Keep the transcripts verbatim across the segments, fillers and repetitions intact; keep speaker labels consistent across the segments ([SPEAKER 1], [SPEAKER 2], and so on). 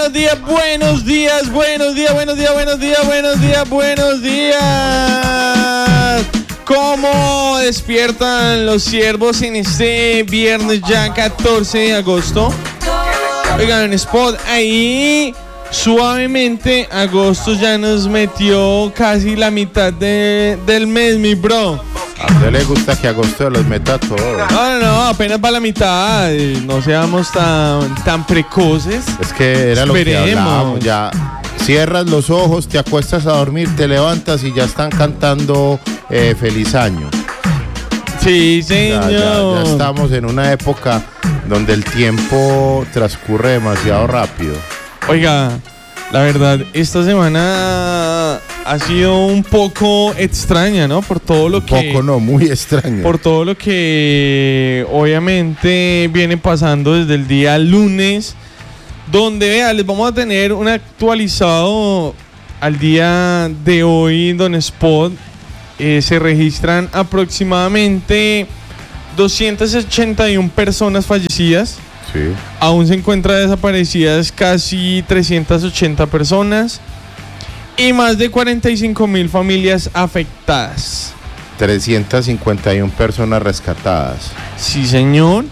[SPEAKER 1] buenos días, buenos días, buenos días, buenos días, buenos días, buenos días, buenos días. ¿Cómo despiertan los ciervos en este viernes ya catorce de agosto? Oigan, en Spot ahí suavemente agosto ya nos metió casi la mitad de, del mes, mi bro.
[SPEAKER 2] A usted le gusta que agosto los meta todos.
[SPEAKER 1] No, no, no, apenas va la mitad. No seamos tan, tan precoces.
[SPEAKER 2] Es que era lo
[SPEAKER 1] Esperemos.
[SPEAKER 2] que hablábamos. Ya cierras los ojos, te acuestas a dormir, te levantas y ya están cantando eh, feliz año.
[SPEAKER 1] Sí, señor.
[SPEAKER 2] Ya, ya, ya estamos en una época donde el tiempo transcurre demasiado rápido.
[SPEAKER 1] Oiga, la verdad, esta semana ha sido un poco extraña, ¿no? Por todo lo que...
[SPEAKER 2] Un poco no, muy extraño.
[SPEAKER 1] Por todo lo que obviamente viene pasando desde el día lunes, donde, vea, les vamos a tener un actualizado al día de hoy en Don Spot. Eh, se registran aproximadamente doscientas ochenta y una personas fallecidas.
[SPEAKER 2] Sí.
[SPEAKER 1] Aún se encuentran desaparecidas casi trescientas ochenta personas y más de cuarenta y cinco mil familias afectadas.
[SPEAKER 2] trescientas cincuenta y una personas rescatadas.
[SPEAKER 1] Sí, señor.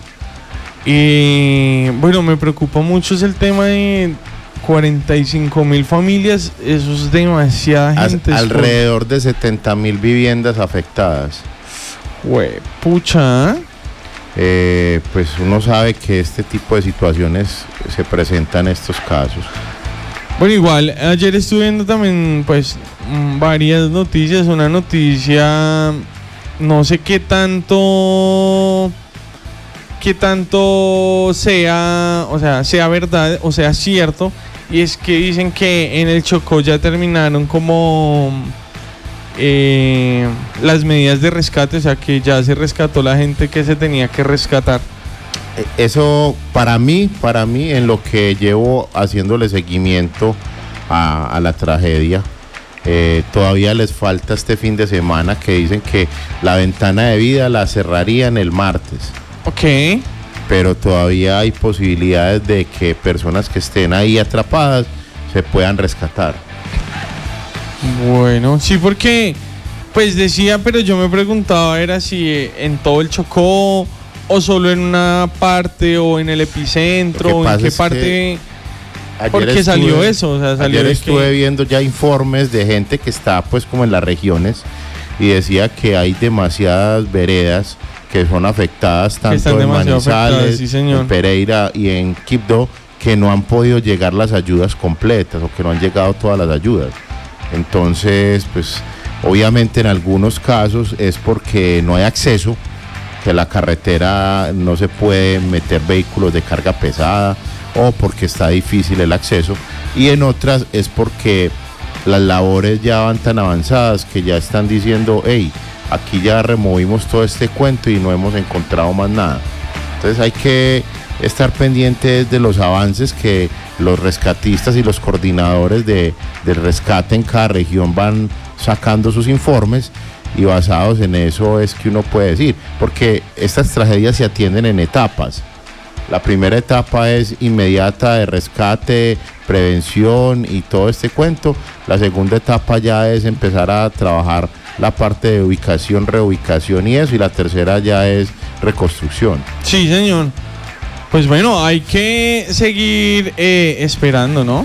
[SPEAKER 1] Y bueno, me preocupa mucho es el tema de cuarenta y cinco mil familias. Eso es demasiada gente.
[SPEAKER 2] As, alrededor de setenta mil viviendas afectadas.
[SPEAKER 1] Güey, pucha.
[SPEAKER 2] Eh, pues uno sabe que este tipo de situaciones se presentan en estos casos.
[SPEAKER 1] Bueno, igual, ayer estuve viendo también pues varias noticias. Una noticia, no sé qué tanto, qué tanto sea, o sea, sea verdad o sea cierto. Y es que dicen que en el Chocó ya terminaron como eh, las medidas de rescate, o sea que ya se rescató la gente que se tenía que rescatar.
[SPEAKER 2] Eso para mí, para mí en lo que llevo haciéndole seguimiento a, a la tragedia, eh, todavía les falta este fin de semana que dicen que la ventana de vida la cerrarían el martes.
[SPEAKER 1] Ok.
[SPEAKER 2] Pero todavía hay posibilidades de que personas que estén ahí atrapadas se puedan rescatar.
[SPEAKER 1] Bueno, sí, porque pues decía, pero yo me preguntaba era si en todo el Chocó o solo en una parte o en el epicentro o en qué parte. Porque estuve, salió eso, o sea, salió
[SPEAKER 2] ayer
[SPEAKER 1] de
[SPEAKER 2] estuve
[SPEAKER 1] que...
[SPEAKER 2] viendo ya informes de gente que está pues como en las regiones y decía que hay demasiadas veredas que son afectadas tanto en Manizales,
[SPEAKER 1] sí,
[SPEAKER 2] en Pereira y en Quibdó, que no han podido llegar las ayudas completas o que no han llegado todas las ayudas. Entonces, pues obviamente en algunos casos es porque no hay acceso, que la carretera no se puede meter vehículos de carga pesada o porque está difícil el acceso, y en otras es porque las labores ya van tan avanzadas que ya están diciendo, hey, aquí ya removimos todo este cuento y no hemos encontrado más nada. Entonces hay que estar pendientes de los avances que los rescatistas y los coordinadores de, del rescate en cada región van sacando sus informes, y basados en eso es que uno puede decir, porque estas tragedias se atienden en etapas. La primera etapa es inmediata de rescate, prevención y todo este cuento. La segunda etapa ya es empezar a trabajar la parte de ubicación, reubicación y eso, y la tercera ya es reconstrucción.
[SPEAKER 1] Sí, señor. Pues bueno, hay que seguir eh, esperando, ¿no?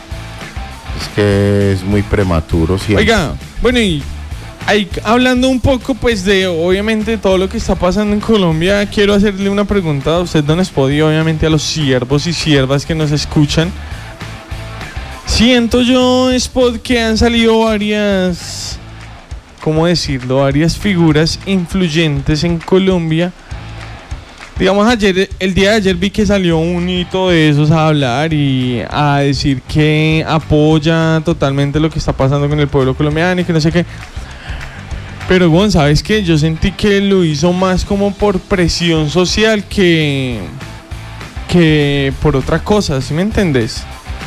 [SPEAKER 2] Es que es muy prematuro siempre.
[SPEAKER 1] Oiga, bueno, y hay, hablando un poco pues de obviamente todo lo que está pasando en Colombia, quiero hacerle una pregunta a usted, Don Spot, y obviamente a los siervos y siervas que nos escuchan. Siento yo, Spot, que han salido varias, ¿cómo decirlo? Varias figuras influyentes en Colombia. Digamos, ayer, el día de ayer vi que salió un hito de esos a hablar y a decir que apoya totalmente lo que está pasando con el pueblo colombiano y que no sé qué. Pero bueno, ¿sabes qué? Yo sentí que lo hizo más como por presión social que, que por otra cosa, ¿sí me entendés?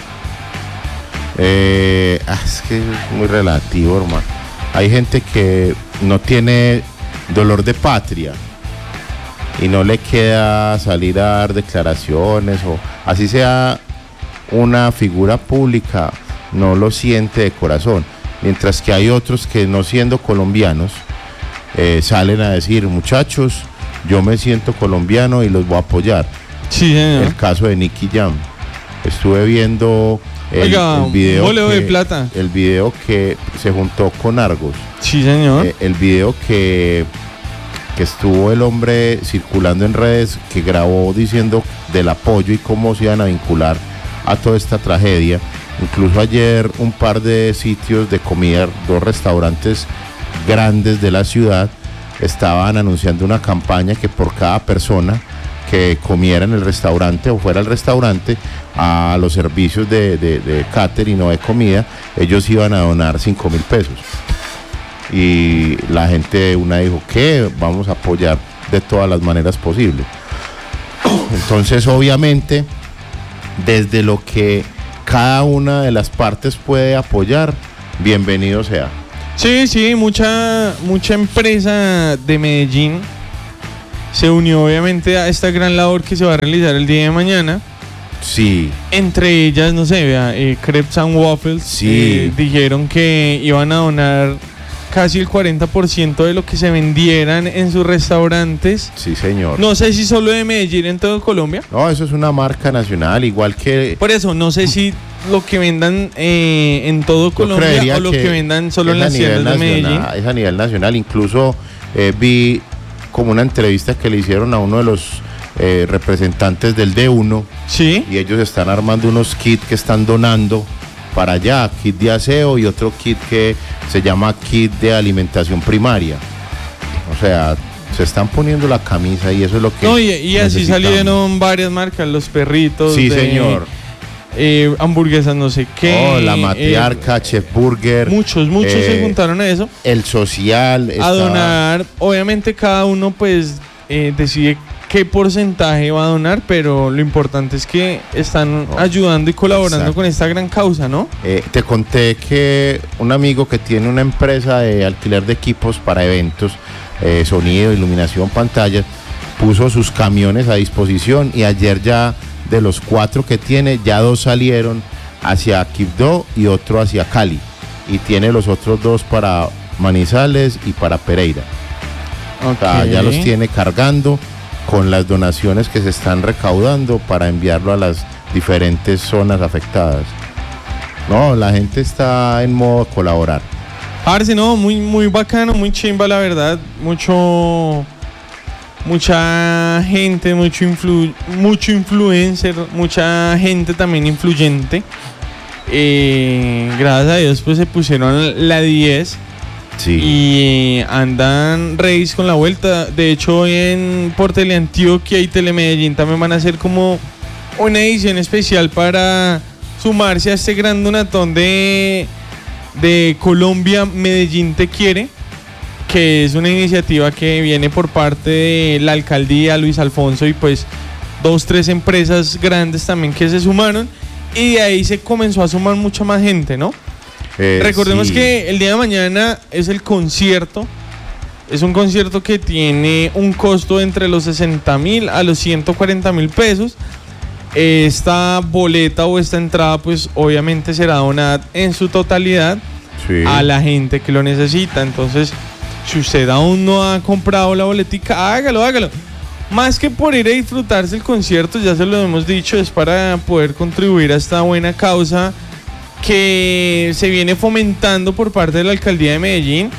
[SPEAKER 2] Eh, es que es muy relativo, hermano. Hay gente que no tiene dolor de patria y no le queda salir a dar declaraciones, o así sea una figura pública no lo siente de corazón, mientras que hay otros que no siendo colombianos eh, salen a decir, muchachos, yo me siento colombiano y los voy a apoyar.
[SPEAKER 1] Sí, señor.
[SPEAKER 2] El caso de Nicky Jam. Estuve viendo el,
[SPEAKER 1] Oiga,
[SPEAKER 2] el video
[SPEAKER 1] un boleo
[SPEAKER 2] que,
[SPEAKER 1] de plata.
[SPEAKER 2] el video que se juntó con Argos.
[SPEAKER 1] Sí, señor.
[SPEAKER 2] Eh, el video que, que estuvo el hombre circulando en redes, que grabó diciendo del apoyo y cómo se iban a vincular a toda esta tragedia. Incluso ayer un par de sitios de comida, dos restaurantes grandes de la ciudad, estaban anunciando una campaña que por cada persona que comiera en el restaurante o fuera al restaurante a los servicios de, de, de catering o de comida, ellos iban a donar cinco mil pesos. Y la gente una dijo que vamos a apoyar de todas las maneras posibles. Entonces, obviamente, desde lo que cada una de las partes puede apoyar, bienvenido sea.
[SPEAKER 1] Sí, sí, mucha, mucha empresa de Medellín se unió obviamente a esta gran labor que se va a realizar el día de mañana.
[SPEAKER 2] Sí.
[SPEAKER 1] Entre ellas, no sé, vea, eh, Crepes and Waffles,
[SPEAKER 2] sí.
[SPEAKER 1] eh, dijeron que iban a donar casi el cuarenta por ciento de lo que se vendieran en sus restaurantes.
[SPEAKER 2] Sí, señor.
[SPEAKER 1] No sé si solo de Medellín, en todo Colombia.
[SPEAKER 2] No, eso es una marca nacional, igual que...
[SPEAKER 1] Por eso, no sé si lo que vendan eh, en todo Colombia o lo que, que vendan solo en las tiendas de Medellín.
[SPEAKER 2] Es a nivel nacional, incluso eh, vi como una entrevista que le hicieron a uno de los eh, representantes del D uno.
[SPEAKER 1] Sí.
[SPEAKER 2] Y ellos están armando unos kits que están donando para allá, kit de aseo y otro kit que se llama kit de alimentación primaria. O sea, se están poniendo la camisa y eso es lo que
[SPEAKER 1] no, y, y así salieron varias marcas, los perritos.
[SPEAKER 2] Sí,
[SPEAKER 1] de,
[SPEAKER 2] señor.
[SPEAKER 1] Eh, hamburguesas no sé qué.
[SPEAKER 2] Oh, la Matriarca, eh, Chef Burger.
[SPEAKER 1] Muchos, muchos eh, se juntaron a eso.
[SPEAKER 2] El Social.
[SPEAKER 1] A
[SPEAKER 2] estaba...
[SPEAKER 1] donar. Obviamente cada uno pues eh, decide qué porcentaje va a donar, pero lo importante es que están oh, ayudando y colaborando exacto. con esta gran causa, ¿no?
[SPEAKER 2] Eh, te conté que un amigo que tiene una empresa de alquiler de equipos para eventos, eh, sonido, iluminación, pantallas, puso sus camiones a disposición y ayer ya de los cuatro que tiene, ya dos salieron hacia Quibdó y otro hacia Cali. Y tiene los otros dos para Manizales y para Pereira. Okay. O sea, ya los tiene cargando con las donaciones que se están recaudando para enviarlo a las diferentes zonas afectadas. No, la gente está en modo de colaborar.
[SPEAKER 1] Parce, no, muy, muy bacano, muy chimba, la verdad. Mucho... Mucha gente, mucho, influ, mucho influencer, mucha gente también influyente. Eh, gracias a Dios pues se pusieron la diez.
[SPEAKER 2] Sí.
[SPEAKER 1] Y andan reyes con la vuelta. De hecho hoy en por Teleantioquia y Telemedellín también van a hacer como una edición especial para sumarse a este gran donatón de, de Colombia Medellín Te Quiere, que es una iniciativa que viene por parte de la alcaldía, Luis Alfonso, y pues dos, tres empresas grandes también que se sumaron, y de ahí se comenzó a sumar mucha más gente, ¿no? Eh, Recordemos sí. que el día de mañana es el concierto, es un concierto que tiene un costo entre los sesenta mil a los ciento cuarenta mil pesos. Esta boleta o esta entrada pues obviamente será donada en su totalidad sí. a la gente que lo necesita. Entonces, si usted aún no ha comprado la boletica, hágalo, hágalo. Más que por ir a disfrutarse el concierto, ya se lo hemos dicho, es para poder contribuir a esta buena causa que se viene fomentando por parte de la alcaldía de Medellín,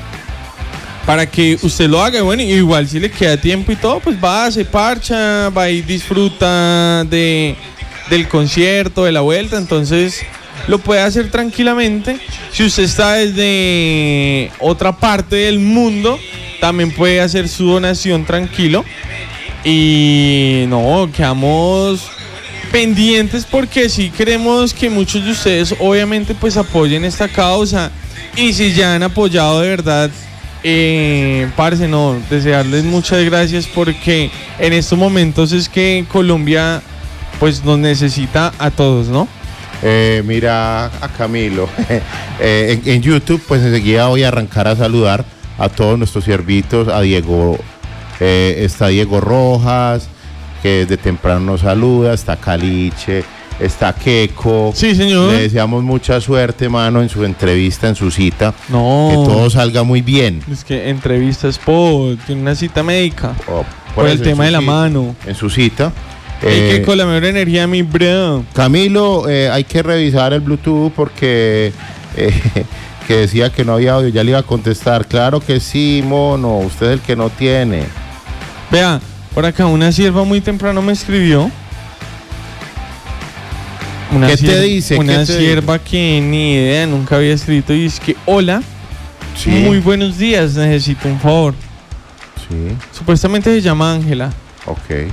[SPEAKER 1] para que usted lo haga. Bueno, igual si le queda tiempo y todo, pues va, se parcha, va y disfruta de, del concierto, de la vuelta. Entonces lo puede hacer tranquilamente. Si usted está desde otra parte del mundo, también puede hacer su donación tranquilo. Y no, quedamos pendientes porque sí queremos que muchos de ustedes obviamente pues apoyen esta causa. Y si ya han apoyado de verdad, eh, parce, no, desearles muchas gracias, porque en estos momentos es que Colombia pues nos necesita a todos, ¿no?
[SPEAKER 2] Eh, mira a Camilo eh, en, en YouTube, pues enseguida voy a arrancar a saludar a todos nuestros siervitos, a Diego, eh, está Diego Rojas, que desde temprano nos saluda, está Caliche, está Keco.
[SPEAKER 1] Sí, señor.
[SPEAKER 2] Le deseamos mucha suerte, mano, en su entrevista, en su cita.
[SPEAKER 1] No.
[SPEAKER 2] Que todo salga muy bien.
[SPEAKER 1] Es que entrevista es por... Tiene una cita médica.
[SPEAKER 2] Oh,
[SPEAKER 1] por el
[SPEAKER 2] eso,
[SPEAKER 1] tema de la
[SPEAKER 2] cita,
[SPEAKER 1] mano.
[SPEAKER 2] En su cita.
[SPEAKER 1] Hay
[SPEAKER 2] Eh,
[SPEAKER 1] que con la mejor energía, mi bro.
[SPEAKER 2] Camilo, eh, hay que revisar el Bluetooth porque eh, que decía que no había audio. Ya le iba a contestar. Claro que sí, mono. Usted es el que no tiene.
[SPEAKER 1] Vea, por acá una sierva muy temprano me escribió. Una
[SPEAKER 2] ¿Qué te
[SPEAKER 1] sierva-
[SPEAKER 2] dice? ¿Qué
[SPEAKER 1] Una
[SPEAKER 2] te
[SPEAKER 1] sierva que ni idea, nunca había escrito. Y es que, hola,
[SPEAKER 2] Sí.
[SPEAKER 1] muy buenos días, necesito un favor.
[SPEAKER 2] Sí,
[SPEAKER 1] Supuestamente se llama Ángela.
[SPEAKER 2] ok.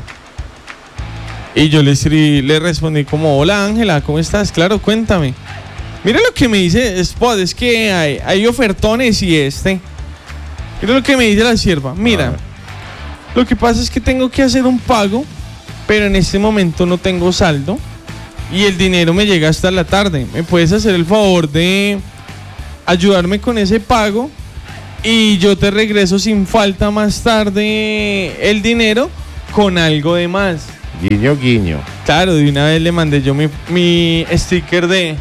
[SPEAKER 1] Y yo le escribí, le respondí como, hola Ángela, ¿cómo estás? Claro, cuéntame. Mira lo que me dice Spot, es que hay, hay ofertones y este. Mira lo que me dice la sierva. Mira, lo que pasa es que tengo que hacer un pago, pero en este momento no tengo saldo y el dinero me llega hasta la tarde. ¿Me puedes hacer el favor de ayudarme con ese pago? Y yo te regreso sin falta más tarde el dinero con algo de más.
[SPEAKER 2] Guiño, guiño.
[SPEAKER 1] Claro, de una vez le mandé yo mi, mi sticker de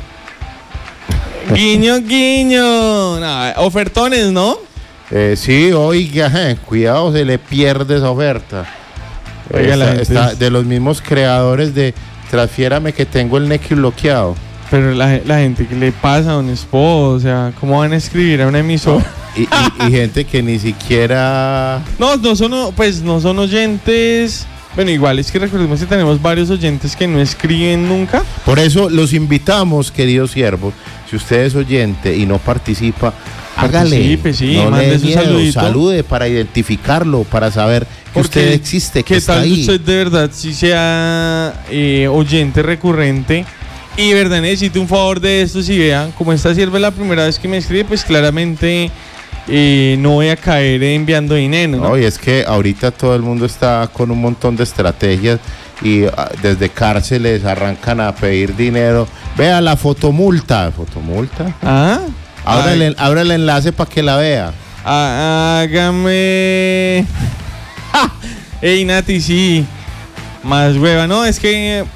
[SPEAKER 1] guiño, guiño. No, ofertones, ¿no?
[SPEAKER 2] Eh, sí, oiga, eh, cuidado, se le pierde esa oferta.
[SPEAKER 1] Oiga, la
[SPEAKER 2] Está-
[SPEAKER 1] gente
[SPEAKER 2] está
[SPEAKER 1] es-
[SPEAKER 2] de los mismos creadores de Transfiérame que tengo el Neki bloqueado.
[SPEAKER 1] Pero la, la gente, ¿qué le pasa a un esposo? O sea, ¿cómo van a escribir a una emisora?
[SPEAKER 2] Y, y- y gente que ni siquiera...
[SPEAKER 1] No, no son, pues no son oyentes. Bueno, igual es que recordemos que tenemos varios oyentes que no escriben nunca.
[SPEAKER 2] Por eso los invitamos, queridos siervos, si usted es oyente y no participa, hágale.
[SPEAKER 1] Participe, sí,
[SPEAKER 2] no
[SPEAKER 1] mande
[SPEAKER 2] le dé
[SPEAKER 1] su
[SPEAKER 2] miedo,
[SPEAKER 1] saludito.
[SPEAKER 2] salude para identificarlo, para saber que usted existe, que
[SPEAKER 1] ¿qué
[SPEAKER 2] está
[SPEAKER 1] tal
[SPEAKER 2] ahí.
[SPEAKER 1] usted de verdad si sea eh, oyente recurrente y de verdad necesite un favor de esto? Si vean, como esta sierva es la primera vez que me escribe, pues claramente eh, no voy a caer enviando dinero, ¿no?
[SPEAKER 2] No, y es que ahorita todo el mundo está con un montón de estrategias y ah, desde cárceles arrancan a pedir dinero. Vea la fotomulta. ¿Fotomulta?
[SPEAKER 1] Ah,
[SPEAKER 2] Abra,
[SPEAKER 1] Ay.
[SPEAKER 2] el, abra el enlace para que la vea.
[SPEAKER 1] Há- Hágame. ¡Ja! Ey, Nati, sí. Más hueva. No, es que.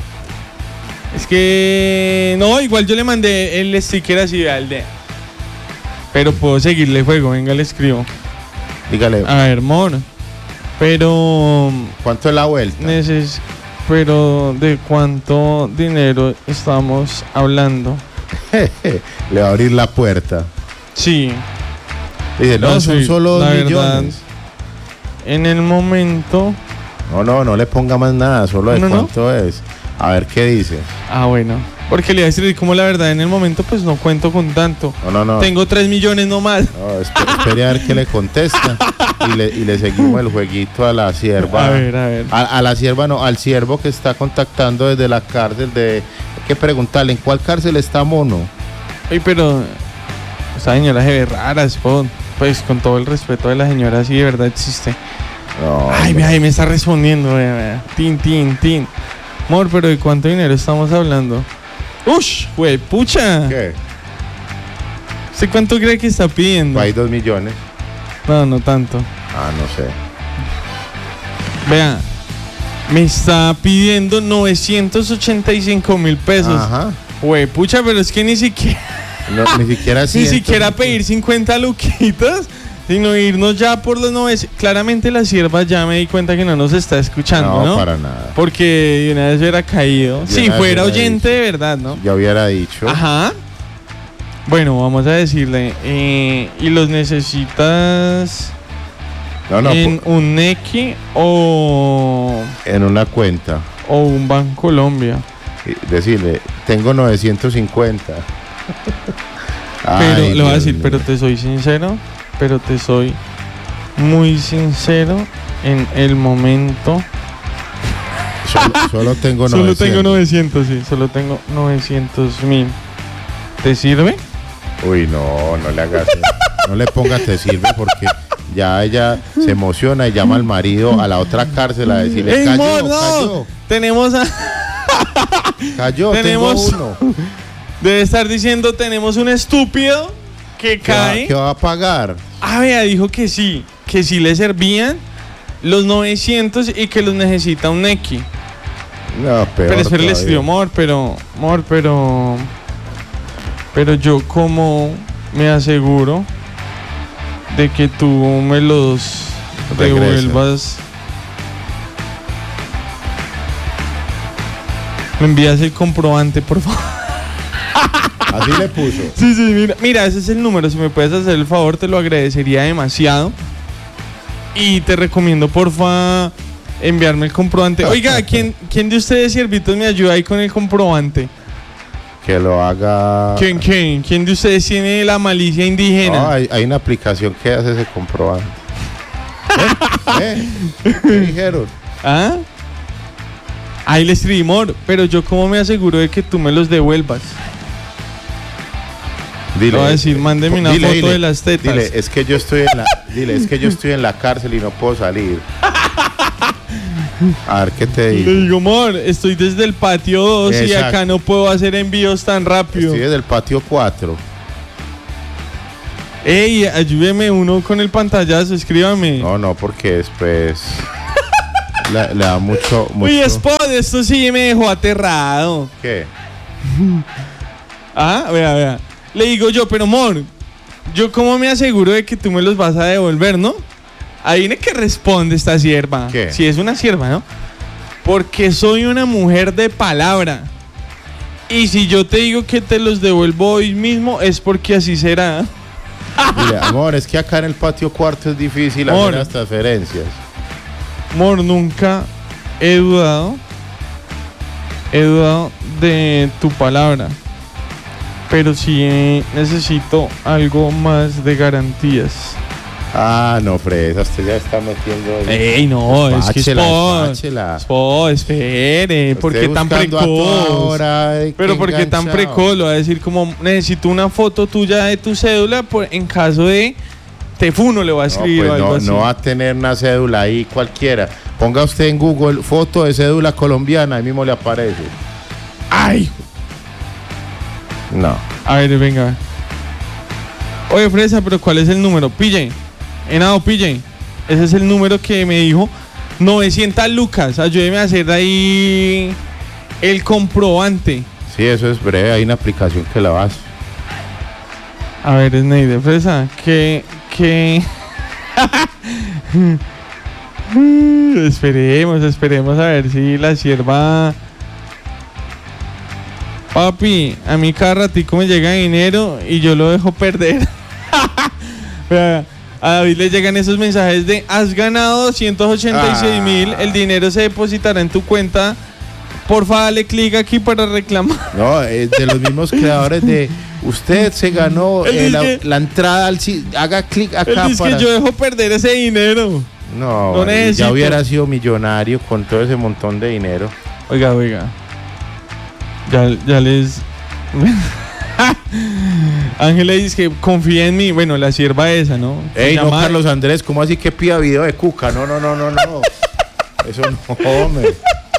[SPEAKER 1] Es que. No, igual yo le mandé el sticker así de al de. Pero puedo seguirle juego. Venga, le escribo.
[SPEAKER 2] Dígale,
[SPEAKER 1] A ver, mor. Pero.
[SPEAKER 2] ¿cuánto es la vuelta?
[SPEAKER 1] Neces pero, ¿de cuánto dinero estamos hablando?
[SPEAKER 2] Le va a abrir la puerta.
[SPEAKER 1] Sí.
[SPEAKER 2] Dice, no,
[SPEAKER 1] No,
[SPEAKER 2] son
[SPEAKER 1] sí,
[SPEAKER 2] solo
[SPEAKER 1] la
[SPEAKER 2] dos
[SPEAKER 1] verdad.
[SPEAKER 2] millones.
[SPEAKER 1] En el momento.
[SPEAKER 2] No, no, no le ponga más nada, solo de
[SPEAKER 1] No, no.
[SPEAKER 2] cuánto es. A ver qué dice.
[SPEAKER 1] Ah, bueno. Porque le iba a decir, como la verdad, en el momento, pues no cuento con tanto.
[SPEAKER 2] No, no, no.
[SPEAKER 1] Tengo tres millones nomás.
[SPEAKER 2] No, esp- espere a ver qué le contesta. Y le, y le seguimos el jueguito a la sierva.
[SPEAKER 1] A ver, a ver.
[SPEAKER 2] A, a la sierva, no, al siervo que está contactando desde la cárcel de... Hay que preguntarle, ¿en cuál cárcel está Mono?
[SPEAKER 1] Ay, pero esa señora se ve rara, Spot. Pues con todo el respeto de la señora, sí de verdad existe.
[SPEAKER 2] No,
[SPEAKER 1] Ay,
[SPEAKER 2] no.
[SPEAKER 1] vea, ahí me está respondiendo, vea, vea. Tin, tin, tin. Amor, pero ¿de cuánto dinero estamos hablando? ¡Ush! Güey, pucha.
[SPEAKER 2] ¿Qué?
[SPEAKER 1] ¿Usted cuánto cree que está pidiendo?
[SPEAKER 2] Hay dos millones.
[SPEAKER 1] No, no tanto.
[SPEAKER 2] Ah, no sé.
[SPEAKER 1] Vea, me está pidiendo novecientos ochenta y cinco mil pesos.
[SPEAKER 2] Ajá.
[SPEAKER 1] Güey, pucha, pero es que ni siquiera...
[SPEAKER 2] No, ni siquiera
[SPEAKER 1] Ni
[SPEAKER 2] ciento-
[SPEAKER 1] siquiera pedir cincuenta luquitas, sino irnos ya por los novecientos. Claramente la sierva ya me di cuenta que no nos está escuchando, ¿no?
[SPEAKER 2] No, para nada.
[SPEAKER 1] Porque de una vez hubiera caído.
[SPEAKER 2] De
[SPEAKER 1] Si
[SPEAKER 2] una vez
[SPEAKER 1] fuera
[SPEAKER 2] hubiera
[SPEAKER 1] oyente
[SPEAKER 2] dicho.
[SPEAKER 1] de verdad, ¿no?
[SPEAKER 2] Ya hubiera dicho.
[SPEAKER 1] Ajá. Bueno, vamos a decirle. eh, ¿Y los necesitas
[SPEAKER 2] No, no,
[SPEAKER 1] en
[SPEAKER 2] po-
[SPEAKER 1] un Nequi o,
[SPEAKER 2] en una cuenta.
[SPEAKER 1] o un Bancolombia?
[SPEAKER 2] Y decirle, tengo novecientos cincuenta.
[SPEAKER 1] Pero
[SPEAKER 2] Ay,
[SPEAKER 1] le voy a
[SPEAKER 2] Dios
[SPEAKER 1] decir,
[SPEAKER 2] mío.
[SPEAKER 1] pero te soy sincero, pero te soy muy sincero en el momento.
[SPEAKER 2] Solo, solo tengo
[SPEAKER 1] Solo
[SPEAKER 2] novecientos.
[SPEAKER 1] tengo novecientos, sí, solo tengo novecientos mil. ¿Te sirve?
[SPEAKER 2] Uy, no, no le hagas eso. No le pongas te sirve porque ya ella se emociona y llama al marido a la otra cárcel a decirle,
[SPEAKER 1] ¡Ey,
[SPEAKER 2] cayó,
[SPEAKER 1] amor, no!
[SPEAKER 2] cayó,
[SPEAKER 1] Tenemos a...
[SPEAKER 2] cayó,
[SPEAKER 1] Tenemos-
[SPEAKER 2] tengo uno.
[SPEAKER 1] Debe estar diciendo, tenemos un estúpido que
[SPEAKER 2] ¿Qué va,
[SPEAKER 1] cae.
[SPEAKER 2] qué va a pagar?
[SPEAKER 1] Ah, vea, dijo que sí, que sí le servían los novecientos y que los necesita un Nequi.
[SPEAKER 2] No, peor
[SPEAKER 1] Pero espera, le
[SPEAKER 2] todavía.
[SPEAKER 1] escribo, amor, pero, amor, pero, pero yo como me aseguro de que tú me los
[SPEAKER 2] Regresa.
[SPEAKER 1] devuelvas. Me envías el comprobante, por favor.
[SPEAKER 2] Así le puso.
[SPEAKER 1] Sí, sí, mira, mira, ese es el número. Si me puedes hacer el favor, te lo agradecería demasiado. Y te recomiendo, porfa, enviarme el comprobante. Oiga, ¿quién, ¿quién de ustedes, siervitos, me ayuda ahí con el comprobante?
[SPEAKER 2] Que lo haga.
[SPEAKER 1] ¿Quién, quién? ¿Quién de ustedes tiene la malicia indígena?
[SPEAKER 2] No, hay, hay una aplicación que hace ese comprobante. ¿Eh? ¿Eh? ¿Qué dijeron?
[SPEAKER 1] ¿Ah? Ahí le escribí, amor, pero yo cómo me aseguro de que tú me los devuelvas.
[SPEAKER 2] Dile,
[SPEAKER 1] Le voy a decir, mándeme una
[SPEAKER 2] dile,
[SPEAKER 1] foto
[SPEAKER 2] dile,
[SPEAKER 1] de las tetas.
[SPEAKER 2] Dile, es que yo estoy en la, dile, es que yo estoy en la cárcel y no puedo salir. A ver qué te
[SPEAKER 1] Le
[SPEAKER 2] digo.
[SPEAKER 1] digo, amor, estoy desde el patio dos y
[SPEAKER 2] Exacto.
[SPEAKER 1] acá no puedo hacer envíos tan rápido.
[SPEAKER 2] Estoy desde el patio cuatro.
[SPEAKER 1] Ey, ayúdeme uno con el pantallazo, escríbame.
[SPEAKER 2] No, no, porque después le, le da mucho, mucho.
[SPEAKER 1] Uy, Spot, esto sí me dejó aterrado.
[SPEAKER 2] ¿Qué?
[SPEAKER 1] Ah, vea, vea. Le digo yo, pero amor, ¿yo cómo me aseguro de que tú me los vas a devolver, no? Ahí viene que responde esta sierva.
[SPEAKER 2] ¿Qué?
[SPEAKER 1] Si es una sierva, ¿no? Porque soy una mujer de palabra. Y si yo te digo que te los devuelvo hoy mismo, es porque así será.
[SPEAKER 2] Dile, amor, es que acá en el patio cuarto es difícil
[SPEAKER 1] Amor.
[SPEAKER 2] hacer las transferencias.
[SPEAKER 1] Amor, nunca he dudado. He dudado de tu palabra. Pero sí eh, necesito algo más de garantías.
[SPEAKER 2] Ah, no, fresa, usted ya está metiendo.
[SPEAKER 1] Ey, no, es que
[SPEAKER 2] Despáchela,
[SPEAKER 1] Spot.
[SPEAKER 2] despáchela.
[SPEAKER 1] Spot, espere. ¿Por
[SPEAKER 2] Usted
[SPEAKER 1] qué tan
[SPEAKER 2] buscando a toda
[SPEAKER 1] precoz?
[SPEAKER 2] hora, ay,
[SPEAKER 1] Pero
[SPEAKER 2] qué
[SPEAKER 1] ¿por qué tan
[SPEAKER 2] enganchado.
[SPEAKER 1] precoz? Lo va a decir como, necesito una foto tuya de tu cédula por, en caso de tefuno, le voy a
[SPEAKER 2] No,
[SPEAKER 1] escribir
[SPEAKER 2] pues
[SPEAKER 1] o algo
[SPEAKER 2] no,
[SPEAKER 1] así.
[SPEAKER 2] no va a tener una cédula ahí cualquiera. Ponga usted en Google foto de cédula colombiana, ahí mismo le aparece.
[SPEAKER 1] ¡Ay!
[SPEAKER 2] No.
[SPEAKER 1] A ver, venga. Oye, Fresa, pero ¿cuál es el número? Pille. Henao, pille. Ese es el número que me dijo. novecientas lucas. Ayúdeme a hacer ahí el comprobante.
[SPEAKER 2] Sí, eso es breve, hay una aplicación que la hace.
[SPEAKER 1] A ver, Sneide, Fresa, que... que... esperemos, esperemos a ver si la sierva... Papi, a mí cada ratico me llega dinero y yo lo dejo perder. Vea, a David le llegan esos mensajes de has ganado doscientos ochenta y seis mil,
[SPEAKER 2] Ah.
[SPEAKER 1] el dinero se depositará en tu cuenta. Porfa, dale clic aquí para reclamar.
[SPEAKER 2] No, es de los mismos creadores de usted se ganó
[SPEAKER 1] Él
[SPEAKER 2] eh, la,
[SPEAKER 1] dice que-
[SPEAKER 2] la entrada al si- haga clic
[SPEAKER 1] Él
[SPEAKER 2] acá
[SPEAKER 1] dice
[SPEAKER 2] para.
[SPEAKER 1] que yo dejo perder ese dinero.
[SPEAKER 2] No,
[SPEAKER 1] no
[SPEAKER 2] vale,
[SPEAKER 1] necesito.
[SPEAKER 2] ya hubiera sido millonario con todo ese montón de dinero.
[SPEAKER 1] Oiga, oiga. Ya, ya les... Ángela dice que confía en mí. Bueno, la sierva esa, ¿no? Se
[SPEAKER 2] Ey, no,
[SPEAKER 1] llama-
[SPEAKER 2] Carlos Andrés, ¿cómo así que pida video de Cuca? No, no, no, no, no. Eso no, hombre.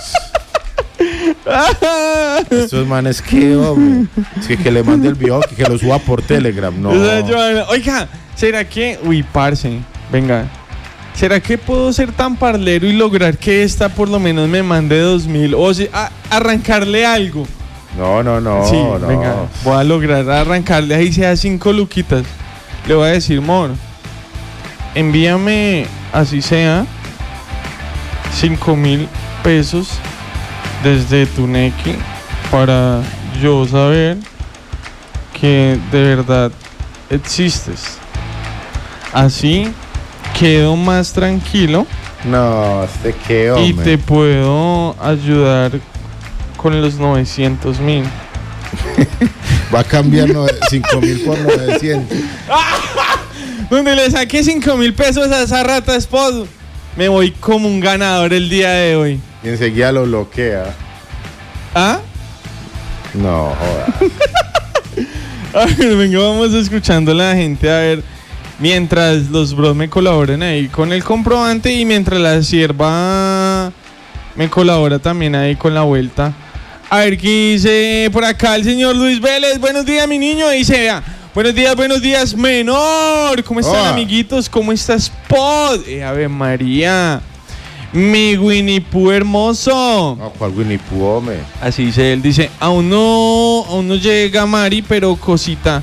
[SPEAKER 2] Estos manes, ¿qué, hombre? Es que, que le mande el video, que, que lo suba por Telegram. No.
[SPEAKER 1] O sea, Joana, oiga, ¿será que... Uy, parce, venga. ¿Será que puedo ser tan parlero y lograr que esta por lo menos me mande dos mil? O sea, a- arrancarle algo.
[SPEAKER 2] No, no, no.
[SPEAKER 1] sí,
[SPEAKER 2] no.
[SPEAKER 1] venga, voy a lograr arrancarle ahí sea cinco luquitas. Le voy a decir, amor, envíame, así sea, cinco mil pesos desde tu Nequi para yo saber que de verdad existes. Así quedo más tranquilo
[SPEAKER 2] No, este qué, hombre.
[SPEAKER 1] y te puedo ayudar con los novecientos mil.
[SPEAKER 2] Va a cambiar cinco mil por novecientos.
[SPEAKER 1] Donde le saqué cinco mil pesos a esa rata esposo. Me voy como un ganador el día de hoy.
[SPEAKER 2] Y enseguida lo bloquea.
[SPEAKER 1] ¿Ah?
[SPEAKER 2] No, joda.
[SPEAKER 1] A ver, venga, vamos escuchando a la gente a ver. Mientras los bros me colaboren ahí con el comprobante y mientras la sierva me colabora también ahí con la vuelta. A ver qué dice por acá el señor Luis Vélez. Buenos días, mi niño. Dice, vea, buenos días, buenos días, menor. ¿Cómo están,
[SPEAKER 2] Hola.
[SPEAKER 1] amiguitos? ¿Cómo estás, Pod? Eh, Ave María. Mi Winnie Pooh hermoso.
[SPEAKER 2] No, ¿cuál Winnie Pooh, hombre?
[SPEAKER 1] Así dice él, dice, aún no, aún no llega Mari, pero cosita.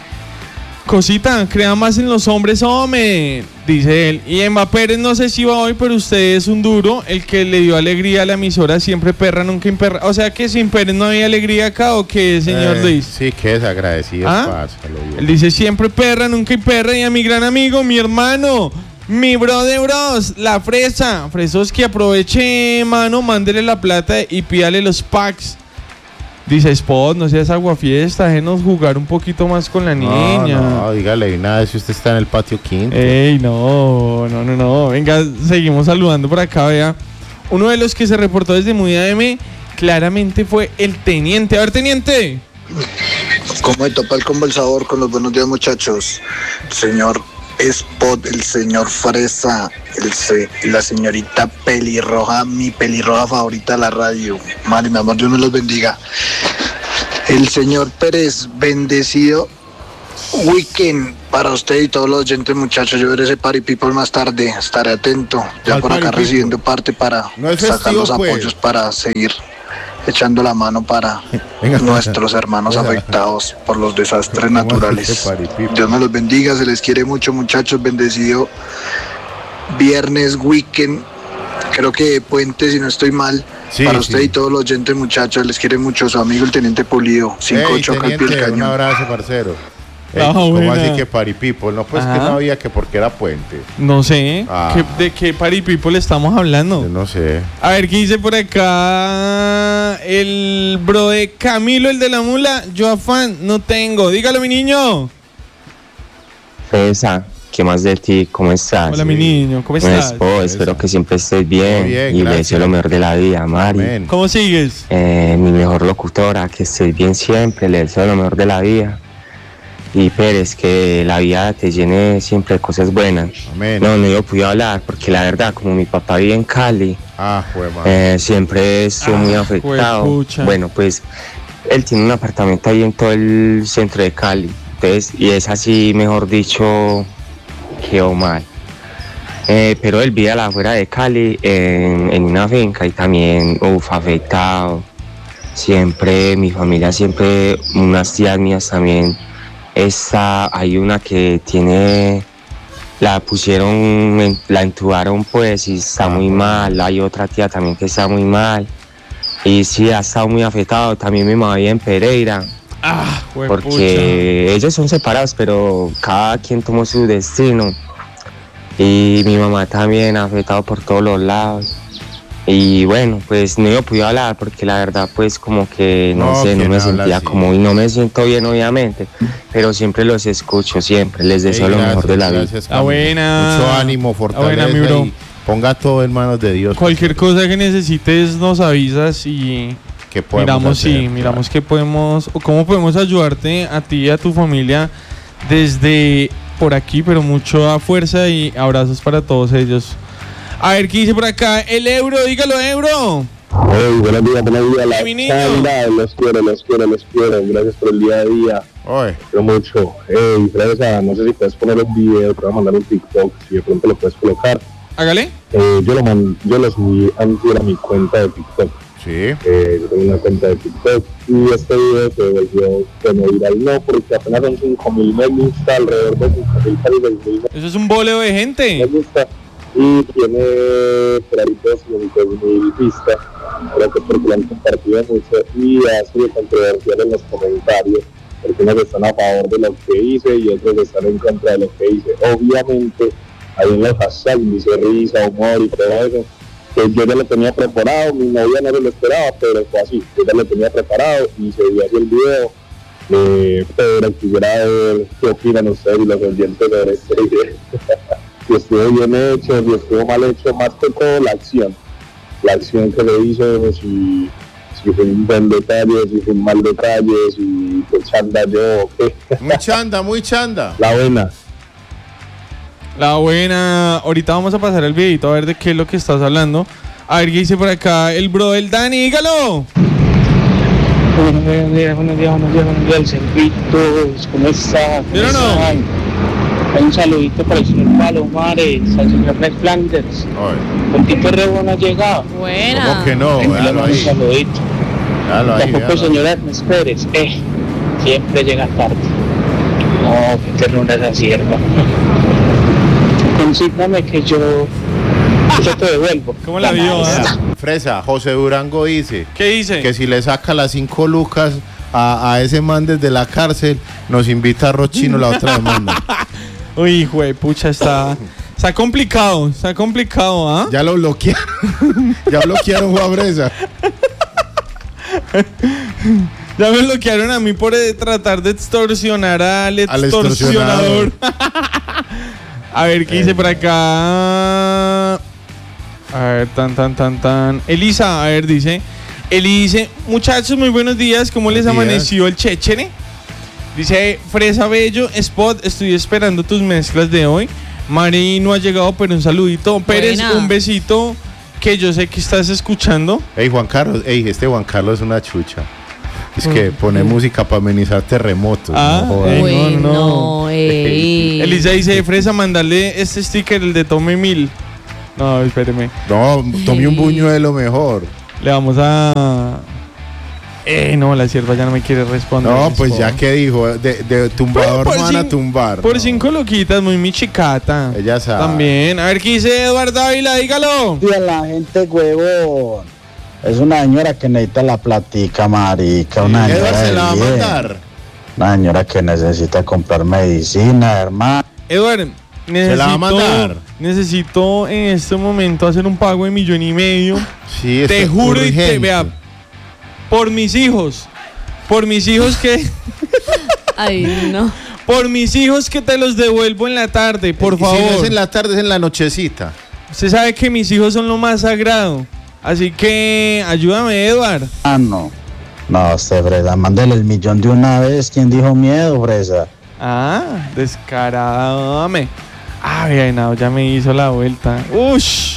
[SPEAKER 1] Cosita, crea más en los hombres, hombre, dice él. Y Emma Pérez, no sé si va hoy, pero usted es un duro, el que le dio alegría a la emisora, siempre perra, nunca imperra. O sea que sin Pérez no había alegría acá, ¿o qué, señor
[SPEAKER 2] Eh,
[SPEAKER 1] Luis?
[SPEAKER 2] Sí, que desagradecido.
[SPEAKER 1] ¿Ah? Él dice siempre perra, nunca imperra. Y a mi gran amigo, mi hermano, mi bro de bros, la fresa. Fresos que aproveche, mano, mándele la plata y pídale los packs. Dice Spot, no seas aguafiesta, déjenos jugar un poquito más con la niña.
[SPEAKER 2] No, no, dígale nada si usted está en el patio quinto.
[SPEAKER 1] Ey, no, no, no, no. Venga, seguimos saludando por acá, vea. Uno de los que se reportó desde Muy A M claramente fue el teniente. A ver, teniente.
[SPEAKER 3] ¿Cómo me topa el conversador con los buenos días, muchachos? Señor Spot, el señor Fresa, el se, la señorita pelirroja, mi pelirroja favorita de la radio. Mari, mi amor, Dios me los bendiga. El señor Pérez, bendecido weekend para usted y todos los oyentes, muchachos. Yo veré ese Party People más tarde, estaré atento. Ya
[SPEAKER 2] ¿Cuál
[SPEAKER 3] por acá
[SPEAKER 2] Party
[SPEAKER 3] recibiendo
[SPEAKER 2] People?
[SPEAKER 3] parte para
[SPEAKER 2] No es
[SPEAKER 3] sacar
[SPEAKER 2] festivo,
[SPEAKER 3] los
[SPEAKER 2] pues.
[SPEAKER 3] apoyos para seguir echando la mano para
[SPEAKER 2] Venga.
[SPEAKER 3] nuestros hermanos
[SPEAKER 2] Venga.
[SPEAKER 3] afectados por los desastres
[SPEAKER 2] ¿Cómo así que
[SPEAKER 3] naturales.
[SPEAKER 2] Party People?
[SPEAKER 3] Dios me los bendiga, se les quiere mucho, muchachos. Bendecido viernes, weekend, creo que puente, si no estoy mal.
[SPEAKER 2] Sí,
[SPEAKER 3] para
[SPEAKER 2] sí.
[SPEAKER 3] usted y todos los oyentes, muchachos, les quiere mucho su amigo el teniente Pulido. cinco
[SPEAKER 2] Ey,
[SPEAKER 3] ocho acá al pie del
[SPEAKER 2] teniente, un
[SPEAKER 3] cañón.
[SPEAKER 2] abrazo, parcero. Ey,
[SPEAKER 1] Ah,
[SPEAKER 2] ¿Cómo
[SPEAKER 1] buena.
[SPEAKER 2] así que Party People? No, pues
[SPEAKER 1] Ajá.
[SPEAKER 2] que no había que porque era puente.
[SPEAKER 1] No sé,
[SPEAKER 2] Ah.
[SPEAKER 1] ¿qué- ¿de qué Party People estamos hablando?
[SPEAKER 2] Yo no sé.
[SPEAKER 1] A ver, ¿qué dice por acá? El bro de Camilo, el de la mula. Yo afán no tengo. Dígalo, mi niño.
[SPEAKER 4] Fresa, ¿qué más de ti? ¿Cómo estás?
[SPEAKER 1] Hola, mi niño. ¿Cómo estás?
[SPEAKER 4] Espo, espero que siempre estés bien,
[SPEAKER 2] Muy bien,
[SPEAKER 4] y le
[SPEAKER 2] gracias.
[SPEAKER 4] deseo lo mejor de la vida, Mari.
[SPEAKER 2] Amén.
[SPEAKER 1] ¿Cómo sigues?
[SPEAKER 4] Eh, mi mejor locutora, que estés bien siempre, le deseo lo mejor de la vida. Y Pérez, que la vida te llene siempre de cosas buenas.
[SPEAKER 2] Amén.
[SPEAKER 4] No, no yo pude hablar porque la verdad, como mi papá vive en Cali,
[SPEAKER 2] Ah, jue madre.
[SPEAKER 4] eh, siempre estuvo
[SPEAKER 1] Ah,
[SPEAKER 4] muy afectado.
[SPEAKER 1] juepucha.
[SPEAKER 4] Bueno, pues él tiene un apartamento ahí en todo el centro de Cali. Entonces, y es así, mejor dicho, quedó mal. Eh, pero él vive a la afuera de Cali, en, en una finca, y también, uff, afectado. Siempre, mi familia, siempre, unas tías mías también. Esta, hay una que tiene, la pusieron, en- la entubaron pues y está muy mal. Hay otra tía también que está muy mal. Y sí, ha estado muy afectado. También mi mamá vive en Pereira,
[SPEAKER 1] Ah, juepucha.
[SPEAKER 4] porque ellos son separados, pero cada quien tomó su destino. Y mi mamá también afectado por todos los lados. Y bueno, pues no yo pude hablar porque la verdad pues como que no,
[SPEAKER 2] No,
[SPEAKER 4] sé, no
[SPEAKER 2] ¿quién
[SPEAKER 4] me
[SPEAKER 2] habla
[SPEAKER 4] sentía
[SPEAKER 2] así?
[SPEAKER 4] como, y no me siento bien obviamente, pero siempre los escucho, siempre, les deseo
[SPEAKER 2] Ey,
[SPEAKER 4] lo mejor de la vida.
[SPEAKER 2] gracias,
[SPEAKER 1] Ah,
[SPEAKER 2] Camilo.
[SPEAKER 1] buena.
[SPEAKER 2] Mucho ánimo, fortaleza.
[SPEAKER 1] Ah, buena, mi bro.
[SPEAKER 2] y ponga todo en manos de Dios.
[SPEAKER 1] Cualquier cosa que necesites nos avisas y
[SPEAKER 2] que podemos
[SPEAKER 1] miramos
[SPEAKER 2] hacer,
[SPEAKER 1] sí,
[SPEAKER 2] claro.
[SPEAKER 1] miramos qué podemos o cómo podemos ayudarte a ti y a tu familia desde por aquí, pero mucha fuerza y abrazos para todos ellos. A ver, ¿qué dice por acá? El euro, dígalo, euro.
[SPEAKER 5] Hey, buenos días, buenos días, la
[SPEAKER 1] Hey, mi niño.
[SPEAKER 5] chanda, los quiero, los quiero, los quiero, gracias por el día a día,
[SPEAKER 2] Oye,
[SPEAKER 5] quiero mucho. Hey, Fresa, no sé si puedes poner un video, te voy a mandar un TikTok, si de pronto lo puedes colocar.
[SPEAKER 1] Hágale.
[SPEAKER 5] Eh, yo, lo man, yo lo subí antes a mi cuenta de TikTok,
[SPEAKER 2] sí.
[SPEAKER 5] eh, yo tengo una cuenta de TikTok, y este video se volvió bueno, viral, no, porque apenas son cinco mil me gusta, alrededor de cinco mil, casi seis mil
[SPEAKER 1] Eso es un boleo de
[SPEAKER 5] me
[SPEAKER 1] gente.
[SPEAKER 5] gusta, y tiene por ahí doscientos mil vistas, creo que porque lo han compartido mucho y ha sido controversial en los comentarios, porque unos están a favor de lo que hice y otros están en contra de lo que hice. Obviamente, ahí en los hashtags dice risa, humor y todo eso, que yo ya lo tenía preparado, mi novia no se lo esperaba, pero fue así, yo ya lo tenía preparado y se vio así el video. Eh, pero quisiera ver qué opinan ustedes y los oyentes de este video. Si estuvo bien hecho, si estuvo mal hecho, más que todo la acción. La acción que le hizo, si, si fue un buen detalle, si fue un mal detalle, si fue chanda yo o qué.
[SPEAKER 2] Muy chanda, muy chanda.
[SPEAKER 5] La buena.
[SPEAKER 1] La buena. Ahorita vamos a pasar el videito a ver de qué es lo que estás hablando. A ver qué dice por acá el bro del Dani, dígalo.
[SPEAKER 6] Buenos días, buenos días, buenos días, buenos días, servitos, ¿cómo estás?
[SPEAKER 1] ¿Bien o no?
[SPEAKER 6] Un saludito para el señor Palomares, al señor Red Flanders.
[SPEAKER 2] Ay,
[SPEAKER 6] El tipo re bueno ha llegado.
[SPEAKER 7] Buena.
[SPEAKER 2] ¿cómo que no?
[SPEAKER 6] Le
[SPEAKER 2] Véalo
[SPEAKER 6] mando un
[SPEAKER 2] ahí.
[SPEAKER 6] saludito.
[SPEAKER 2] Véalo ahí,
[SPEAKER 6] Tampoco el
[SPEAKER 2] véalo.
[SPEAKER 6] señor Ernest Pérez, eh, siempre llega tarde. No, qué ternura esa sierva. Consígname que yo, yo te devuelvo.
[SPEAKER 1] ¿Cómo la vio? ah?
[SPEAKER 2] Fresa, José Durango dice
[SPEAKER 1] ¿Qué dice?
[SPEAKER 2] que si le saca las cinco lucas a, a ese man desde la cárcel, nos invita a arroz chino la otra demanda.
[SPEAKER 1] Uy, hijo de pucha, está, está complicado, está complicado, ¿ah?
[SPEAKER 2] Ya lo bloquearon. Ya bloquearon Juan Fresa.
[SPEAKER 1] Ya me bloquearon a mí por eh, tratar de extorsionar al
[SPEAKER 2] Al
[SPEAKER 1] extorsionador. A ver, ¿qué dice por acá? A ver, tan, tan, tan, tan. Elisa, a ver, dice. Eli dice, muchachos, muy buenos días. ¿Cómo les
[SPEAKER 2] Buenos días.
[SPEAKER 1] amaneció el chéchere? Dice, Fresa Bello, Spot, estoy esperando tus mezclas de hoy. Mari no ha llegado, pero un saludito. Pérez,
[SPEAKER 7] Buena.
[SPEAKER 1] un besito, que yo sé que estás escuchando.
[SPEAKER 2] Ey, Juan Carlos, ey, este Juan Carlos es una chucha. Es que pone música para amenizar terremotos.
[SPEAKER 1] Ah,
[SPEAKER 2] no jodas.
[SPEAKER 1] ey,
[SPEAKER 7] Uy,
[SPEAKER 1] no,
[SPEAKER 7] no, ey.
[SPEAKER 1] Elisa dice, Fresa, mandarle este sticker, el de Tome Mil. No, espéreme.
[SPEAKER 2] No, tome un buñuelo mejor.
[SPEAKER 1] Le vamos a... Eh, no, la sierva ya no me quiere responder.
[SPEAKER 2] No, pues
[SPEAKER 1] Spot.
[SPEAKER 2] ya que dijo, de, de tumbador
[SPEAKER 1] Por
[SPEAKER 2] van a
[SPEAKER 1] cin-
[SPEAKER 2] tumbar.
[SPEAKER 1] Por
[SPEAKER 2] no.
[SPEAKER 1] cinco loquitas, muy mi chicata.
[SPEAKER 2] Ella sabe.
[SPEAKER 1] También. A ver, ¿qué dice Eduardo Ávila? Dígalo.
[SPEAKER 8] Y a la gente, huevón. Es una señora que necesita la platica, marica. Una
[SPEAKER 2] Edward
[SPEAKER 8] señora
[SPEAKER 2] se
[SPEAKER 8] de
[SPEAKER 2] la va a
[SPEAKER 8] bien.
[SPEAKER 2] mandar.
[SPEAKER 8] Una señora que necesita comprar medicina, hermano.
[SPEAKER 1] Eduardo, necesito,
[SPEAKER 2] la va a mandar.
[SPEAKER 1] necesito en este momento hacer un pago de millón y medio.
[SPEAKER 2] Sí, esto
[SPEAKER 1] Te
[SPEAKER 2] es
[SPEAKER 1] juro y te
[SPEAKER 2] urgente.
[SPEAKER 1] vea. Por mis hijos. Por mis hijos que...
[SPEAKER 7] Ay, no.
[SPEAKER 1] Por mis hijos que te los devuelvo en la tarde, por
[SPEAKER 2] Y
[SPEAKER 1] favor.
[SPEAKER 2] Si no es en la tarde, es en la nochecita.
[SPEAKER 1] Usted sabe que mis hijos son lo más sagrado. Así que ayúdame, Eduard.
[SPEAKER 8] Ah, no. No, usted, Fresa, mándele el millón de una vez. ¿Quién dijo miedo, Fresa?
[SPEAKER 1] Ah, descarado, dame. Ah, bien, no, ya me hizo la vuelta. Ush.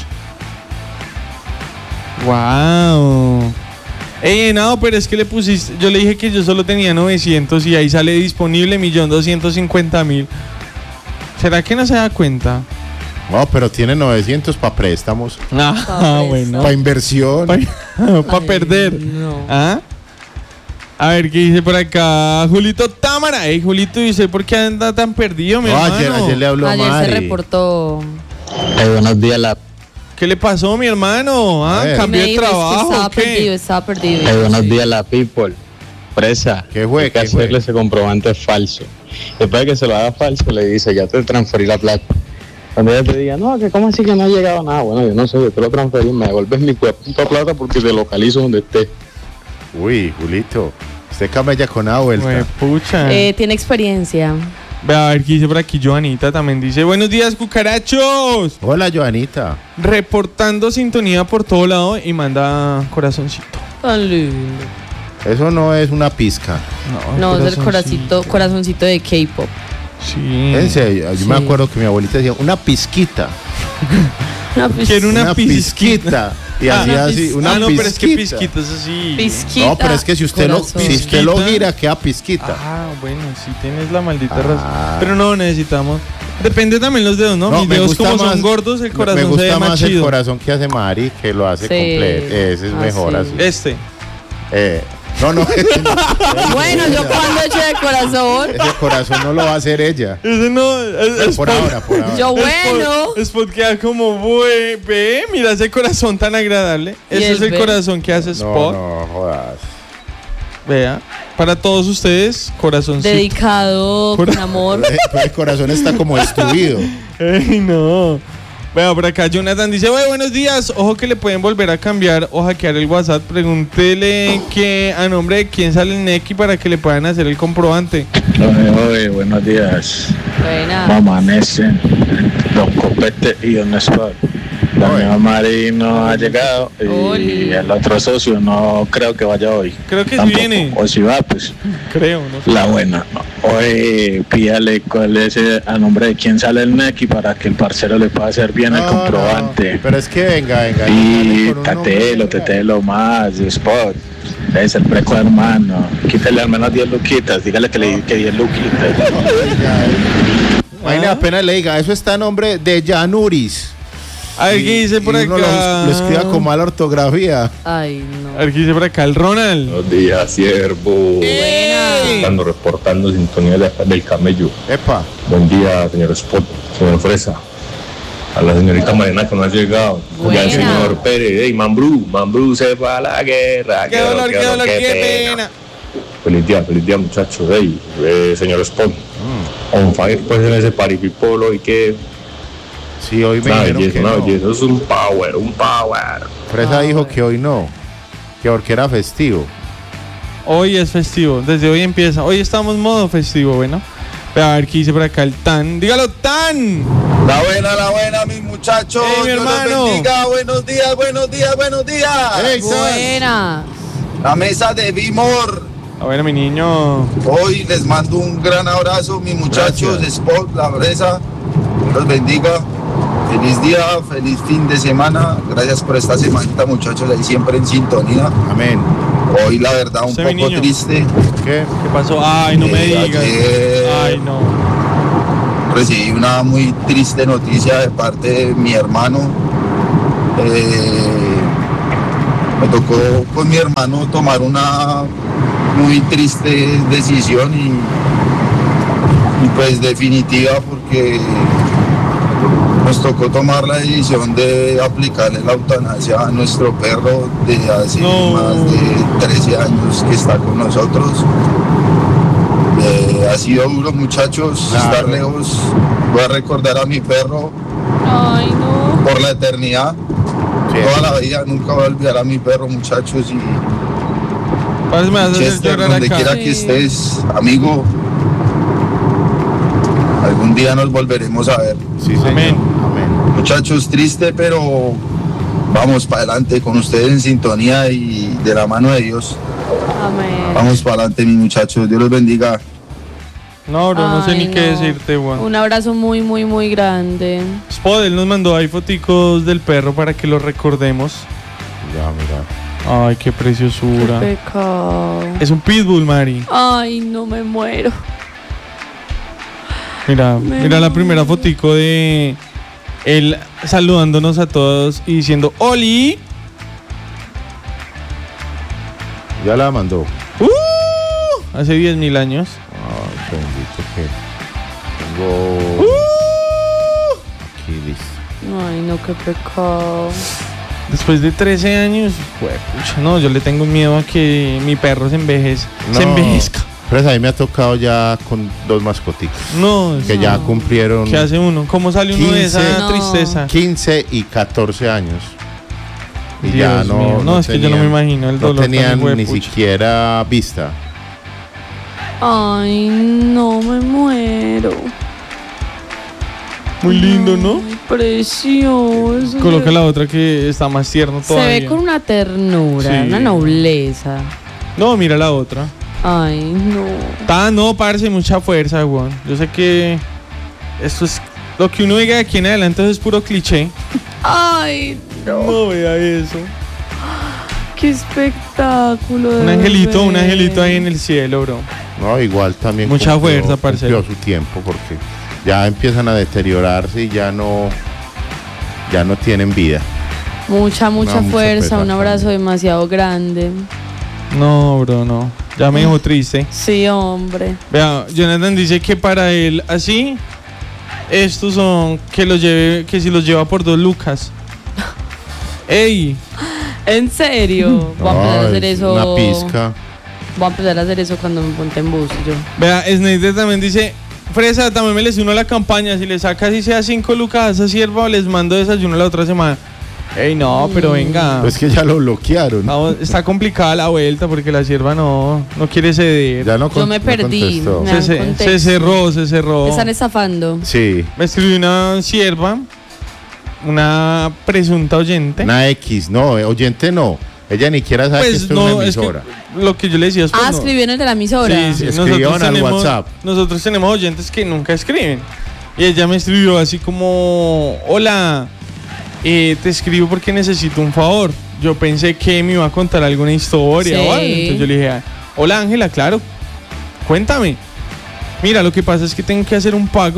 [SPEAKER 1] Wow. Ey, no, pero es que le pusiste, yo le dije que yo solo tenía novecientos y ahí sale disponible un millón doscientos cincuenta mil. ¿Será que no se da cuenta?
[SPEAKER 2] No, pero tiene novecientos para préstamos.
[SPEAKER 1] Ah, bueno.
[SPEAKER 2] Para inversión.
[SPEAKER 1] Para
[SPEAKER 7] Ay,
[SPEAKER 1] perder.
[SPEAKER 7] no.
[SPEAKER 1] ¿Ah? A ver, ¿qué dice por acá? Julito Támara. Ey, Julito, dice, ¿por qué anda tan perdido, mi
[SPEAKER 2] No,
[SPEAKER 1] hermano?
[SPEAKER 2] ayer, ayer le habló
[SPEAKER 7] Ayer se
[SPEAKER 2] Mari.
[SPEAKER 7] reportó.
[SPEAKER 8] Eh, buenos días, la...
[SPEAKER 1] ¿Qué le pasó, mi hermano? ¿Ah?
[SPEAKER 2] A ver.
[SPEAKER 1] ¿Cambió
[SPEAKER 7] Me
[SPEAKER 1] de
[SPEAKER 7] dijo, es que
[SPEAKER 1] trabajo
[SPEAKER 7] estaba
[SPEAKER 1] o qué?
[SPEAKER 7] perdido, estaba perdido.
[SPEAKER 8] Eh, buenos días, la people. Fresa.
[SPEAKER 2] ¿Qué fue?
[SPEAKER 8] Hay que
[SPEAKER 2] ¿Qué fue?
[SPEAKER 8] hacerle ese comprobante falso. Después de que se lo haga falso, le dice, ya te transferí la plata. Cuando ella te diga, no, que cómo así que no ha llegado nada. Bueno, yo no sé, yo te lo transferí, me devuelves mi puta plata porque te localizo donde esté.
[SPEAKER 2] Uy, Julito. Usted camella con la vuelta.
[SPEAKER 1] Güey, pucha.
[SPEAKER 7] Eh, tiene experiencia.
[SPEAKER 1] Ve a ver qué dice por aquí Joanita. También dice, buenos días, cucarachos.
[SPEAKER 2] Hola, Joanita.
[SPEAKER 1] Reportando sintonía por todo lado y manda corazoncito.
[SPEAKER 7] Tan lindo.
[SPEAKER 2] Eso no es una pizca.
[SPEAKER 7] No, es el corazoncito, corazoncito de K-pop.
[SPEAKER 1] Sí.
[SPEAKER 2] En serio, yo
[SPEAKER 7] Sí.
[SPEAKER 2] me acuerdo que mi abuelita decía, una pizquita.
[SPEAKER 7] Una pis-
[SPEAKER 1] Quiero una, pizquita.
[SPEAKER 2] Y
[SPEAKER 1] Ah,
[SPEAKER 2] hacía
[SPEAKER 7] una
[SPEAKER 2] así,
[SPEAKER 7] pis-
[SPEAKER 2] una
[SPEAKER 1] ah, no, pero es que
[SPEAKER 2] pizquita.
[SPEAKER 1] pizquita es así.
[SPEAKER 7] Pizquita.
[SPEAKER 2] No, pero es que si usted, lo,
[SPEAKER 7] corazón.
[SPEAKER 2] si usted lo
[SPEAKER 1] Pizquita.
[SPEAKER 2] gira, queda pizquita.
[SPEAKER 1] Ah, bueno, sí tienes la maldita
[SPEAKER 2] Ah.
[SPEAKER 1] razón. Pero no necesitamos. Depende también los dedos, ¿no?
[SPEAKER 2] No,
[SPEAKER 1] Mis
[SPEAKER 2] me
[SPEAKER 1] dedos
[SPEAKER 2] gusta
[SPEAKER 1] como
[SPEAKER 2] más-
[SPEAKER 1] son gordos, el corazón
[SPEAKER 2] me
[SPEAKER 1] se ve
[SPEAKER 2] gusta
[SPEAKER 1] más
[SPEAKER 2] más el
[SPEAKER 1] chido.
[SPEAKER 2] corazón que hace Mari, que lo hace
[SPEAKER 7] Sí.
[SPEAKER 2] completo. Ese es
[SPEAKER 7] Ah,
[SPEAKER 2] mejor
[SPEAKER 7] sí.
[SPEAKER 2] así.
[SPEAKER 1] Este.
[SPEAKER 2] Eh, no, no, ese, no.
[SPEAKER 7] Bueno, yo cuando eché de corazón.
[SPEAKER 2] Ese corazón no lo va a hacer ella.
[SPEAKER 1] Ese no. Es, es
[SPEAKER 2] Por ahora, por ahora.
[SPEAKER 7] Yo bueno.
[SPEAKER 1] Es porque queda como, "Bue- ve, mira ese corazón tan agradable.
[SPEAKER 7] Y
[SPEAKER 1] Ese
[SPEAKER 7] él
[SPEAKER 1] es el
[SPEAKER 7] ve.
[SPEAKER 1] corazón que hace
[SPEAKER 2] No,
[SPEAKER 1] Spot.
[SPEAKER 2] no, jodas.
[SPEAKER 1] Vea. Para todos ustedes, corazoncito.
[SPEAKER 7] Dedicado
[SPEAKER 1] Cora-
[SPEAKER 7] con amor.
[SPEAKER 2] Pero el corazón está como destruido.
[SPEAKER 1] Ey, no. Vea, por acá Jonathan dice, "Oye, buenos días. Ojo que le pueden volver a cambiar o hackear el WhatsApp. Pregúntele que a nombre de quién sale el Neki para que le puedan hacer el comprobante."
[SPEAKER 5] Oye, oye, buenos días.
[SPEAKER 7] Buena.
[SPEAKER 5] Amanecen Don Copete y Don Spot. Daniel Mari no ha llegado y
[SPEAKER 7] Oli.
[SPEAKER 5] el otro socio no creo que vaya hoy.
[SPEAKER 1] Creo que sí
[SPEAKER 5] Tampoco.
[SPEAKER 1] viene.
[SPEAKER 5] O si va, pues
[SPEAKER 1] Creo, no sé.
[SPEAKER 5] la buena. Oye, pídale cuál es el- a nombre de quién sale el Neki para que el parcero le pueda hacer bien el
[SPEAKER 2] No,
[SPEAKER 5] comprobante.
[SPEAKER 2] no, pero es que venga, venga.
[SPEAKER 5] Y
[SPEAKER 2] con un nombre,
[SPEAKER 5] tatelo,
[SPEAKER 2] venga.
[SPEAKER 5] tetelo más, Spot. Es el preco hermano. Quítale al menos diez luquitas. Dígale que le que diez luquitas.
[SPEAKER 2] Imagínate,
[SPEAKER 1] ¿Ah?
[SPEAKER 2] apenas le diga, eso está a nombre de Yanuris.
[SPEAKER 1] A ver qué dice por
[SPEAKER 2] y uno
[SPEAKER 1] acá.
[SPEAKER 2] Lo, lo escriba con mala ortografía.
[SPEAKER 7] Ay, no.
[SPEAKER 1] A ver qué dice por acá el Ronald.
[SPEAKER 9] Buenos días, siervo. Estando reportando sintonía de acá del camello.
[SPEAKER 2] Epa.
[SPEAKER 9] Buen día, señor Spot, señor Fresa. A la señorita Marina que no ha llegado.
[SPEAKER 7] Buena.
[SPEAKER 9] Ya el señor Pérez. Hey, Mambrú, Mambrú se fue a la guerra.
[SPEAKER 1] Qué dolor, qué dolor, qué pena.
[SPEAKER 9] Feliz día, feliz día, muchachos. Hey, eh, señor Spot. On fire, pues en ese paripipolo y que.
[SPEAKER 2] Sí, hoy me
[SPEAKER 9] Una
[SPEAKER 2] dijeron
[SPEAKER 9] belleza,
[SPEAKER 2] que
[SPEAKER 9] una
[SPEAKER 2] no.
[SPEAKER 9] belleza. Eso es un power, un power.
[SPEAKER 2] Fresa
[SPEAKER 7] Ah,
[SPEAKER 2] dijo
[SPEAKER 7] bueno.
[SPEAKER 2] que hoy no. Que porque era festivo.
[SPEAKER 1] Hoy es festivo, desde hoy empieza. Hoy estamos modo festivo, bueno. Pero a ver qué dice por acá el Tan. Dígalo, Tan.
[SPEAKER 10] La buena, la buena, mis muchachos.
[SPEAKER 1] Hey, mi
[SPEAKER 10] Dios los
[SPEAKER 1] hermano.
[SPEAKER 10] bendiga. Buenos días, buenos días, buenos días.
[SPEAKER 2] Hey, Tan.
[SPEAKER 7] Buena.
[SPEAKER 10] La mesa de Bimor.
[SPEAKER 1] A ver, mi niño.
[SPEAKER 10] Hoy les mando un gran abrazo, mis muchachos.
[SPEAKER 2] Gracias.
[SPEAKER 10] Spot, la fresa. Dios los bendiga. Feliz día, feliz fin de semana. Gracias por esta semanita, muchachos, ahí siempre en sintonía.
[SPEAKER 2] Amén.
[SPEAKER 10] Hoy, la verdad, un
[SPEAKER 1] Sí, mi
[SPEAKER 10] poco
[SPEAKER 1] niño.
[SPEAKER 10] triste.
[SPEAKER 2] ¿Qué?
[SPEAKER 1] ¿Qué pasó? Ay, no me
[SPEAKER 10] Eh,
[SPEAKER 1] digas.
[SPEAKER 10] ayer-
[SPEAKER 1] Ay, no.
[SPEAKER 10] Recibí una muy triste noticia de parte de mi hermano. Eh, me tocó con mi hermano tomar una muy triste decisión y, y pues definitiva porque nos tocó tomar la decisión de aplicarle la eutanasia a nuestro perro de hace
[SPEAKER 1] No.
[SPEAKER 10] más de trece años que está con nosotros. Eh, ha sido duro, muchachos,
[SPEAKER 2] Claro.
[SPEAKER 10] estar lejos. Voy a recordar a mi perro
[SPEAKER 7] Ay, no.
[SPEAKER 10] por la eternidad,
[SPEAKER 2] Sí.
[SPEAKER 10] toda la vida. Nunca voy a olvidar a mi perro, muchachos. Y
[SPEAKER 1] Parece me vas a hacer
[SPEAKER 10] Chester,
[SPEAKER 1] llorar
[SPEAKER 10] donde
[SPEAKER 1] acá.
[SPEAKER 10] quiera
[SPEAKER 7] Sí.
[SPEAKER 10] que estés, amigo, algún día nos volveremos a ver.
[SPEAKER 2] Sí, señor.
[SPEAKER 1] Amén.
[SPEAKER 2] Amén.
[SPEAKER 10] Muchachos, triste, pero vamos para adelante con ustedes en sintonía y de la mano de Dios.
[SPEAKER 7] Amén.
[SPEAKER 10] Vamos para adelante, mis muchachos. Dios los bendiga.
[SPEAKER 1] No, bro, no sé
[SPEAKER 7] Ay,
[SPEAKER 1] ni qué
[SPEAKER 7] no.
[SPEAKER 1] decirte, weón.
[SPEAKER 7] Un abrazo muy, muy, muy grande.
[SPEAKER 1] Spodel nos mandó ahí foticos del perro para que lo recordemos.
[SPEAKER 2] Ya, mira.
[SPEAKER 1] Ay, qué
[SPEAKER 7] Qué
[SPEAKER 1] preciosura.
[SPEAKER 7] pecado.
[SPEAKER 1] Es un pitbull, Mari.
[SPEAKER 7] Ay, no me muero.
[SPEAKER 1] Mira,
[SPEAKER 7] Me
[SPEAKER 1] mira la
[SPEAKER 7] muero.
[SPEAKER 1] primera fotico de él saludándonos a todos y diciendo ¡Oli!
[SPEAKER 2] Ya la mandó.
[SPEAKER 1] ¡Uh! Hace diez mil años.
[SPEAKER 2] Ay, bendito que tengo
[SPEAKER 1] ¡Uh!
[SPEAKER 2] aquí listo.
[SPEAKER 7] Ay, no, qué pecado.
[SPEAKER 1] Después de trece años, juepucha, no, yo le tengo miedo a que mi perro se envejezca. Se
[SPEAKER 2] No.
[SPEAKER 1] envejezca.
[SPEAKER 2] Pues a mí me ha tocado ya con dos mascoticas
[SPEAKER 1] No,
[SPEAKER 2] que ya cumplieron
[SPEAKER 1] ¿qué hace uno? ¿Cómo sale uno de esa
[SPEAKER 2] quince
[SPEAKER 7] No.
[SPEAKER 1] tristeza?
[SPEAKER 2] quince y catorce años. Y
[SPEAKER 1] Dios
[SPEAKER 2] ya no,
[SPEAKER 1] mío. No, es que yo no me imagino el dolor
[SPEAKER 2] No
[SPEAKER 1] tan
[SPEAKER 2] tenían ni
[SPEAKER 1] huepucha.
[SPEAKER 2] siquiera vista.
[SPEAKER 7] Ay, no me muero.
[SPEAKER 1] Muy lindo, ¿no?
[SPEAKER 7] Ay, precioso.
[SPEAKER 1] Coloca la otra que está más tierno
[SPEAKER 7] Se
[SPEAKER 1] todavía.
[SPEAKER 7] ve con una ternura,
[SPEAKER 1] Sí.
[SPEAKER 7] una nobleza.
[SPEAKER 1] No, mira la otra.
[SPEAKER 7] Ay, no.
[SPEAKER 1] Ta, no, parce, mucha fuerza, weón. Yo sé que esto es lo que uno diga de aquí en adelante, es puro cliché.
[SPEAKER 7] Ay, no.
[SPEAKER 1] No vea eso.
[SPEAKER 7] Qué espectáculo. de
[SPEAKER 1] Un angelito, un
[SPEAKER 7] bebé.
[SPEAKER 1] angelito ahí en el cielo, bro.
[SPEAKER 2] No, igual también
[SPEAKER 1] Mucha
[SPEAKER 2] cumplió-
[SPEAKER 1] fuerza, parcero.
[SPEAKER 2] cumplió su tiempo porque ya empiezan a deteriorarse y ya no ya no tienen vida.
[SPEAKER 7] Mucha, mucha
[SPEAKER 2] No, mucha
[SPEAKER 7] fuerza,
[SPEAKER 2] fuerza
[SPEAKER 7] un abrazo
[SPEAKER 2] también.
[SPEAKER 7] demasiado grande.
[SPEAKER 1] No, bro, no. Ya me dejó triste.
[SPEAKER 7] Sí, hombre.
[SPEAKER 1] Vea, Jonathan dice que para él así, estos son que los lleve, que si los lleva por dos lucas. Ey,
[SPEAKER 7] ¿En serio? Voy a empezar a
[SPEAKER 2] No,
[SPEAKER 7] hacer
[SPEAKER 2] es
[SPEAKER 7] eso.
[SPEAKER 2] Una pizca.
[SPEAKER 7] Voy a empezar a hacer eso cuando me monte en bus. Yo.
[SPEAKER 1] vea, Snyder también dice, Fresa, también me les uno a la campaña, si le saca así sea cinco lucas a esa sierva, les mando desayuno la otra semana. Ey, no, pero venga.
[SPEAKER 2] Pues que ya lo bloquearon.
[SPEAKER 1] Vamos, está complicada la vuelta porque la sierva no, no quiere ceder.
[SPEAKER 2] Ya no
[SPEAKER 7] Yo
[SPEAKER 2] con-
[SPEAKER 7] me
[SPEAKER 2] no
[SPEAKER 7] perdí.
[SPEAKER 2] contestó.
[SPEAKER 7] Me
[SPEAKER 1] Se,
[SPEAKER 7] dan
[SPEAKER 1] se-
[SPEAKER 7] contexto.
[SPEAKER 1] se cerró, se cerró.
[SPEAKER 7] Me están estafando.
[SPEAKER 2] Sí,
[SPEAKER 1] Me escribió una sierva, una presunta oyente.
[SPEAKER 2] una X, no, eh, oyente no. Ella ni siquiera sabe que
[SPEAKER 1] Pues
[SPEAKER 2] esto
[SPEAKER 1] no,
[SPEAKER 2] es una
[SPEAKER 1] es que
[SPEAKER 2] emisora.
[SPEAKER 1] lo que yo le decía es pues,
[SPEAKER 7] Ah,
[SPEAKER 1] no.
[SPEAKER 7] escribió en el de la emisora.
[SPEAKER 1] Sí, sí,
[SPEAKER 2] Escribieron
[SPEAKER 1] nosotros
[SPEAKER 2] al
[SPEAKER 1] tenemos,
[SPEAKER 2] WhatsApp.
[SPEAKER 1] nosotros tenemos oyentes que nunca escriben. Y ella me escribió así como, hola, eh, te escribo porque necesito un favor. Yo pensé que me iba a contar alguna historia
[SPEAKER 7] Sí.
[SPEAKER 1] o algo. Entonces yo le dije, hola Ángela, claro, cuéntame. Mira, lo que pasa es que tengo que hacer un pago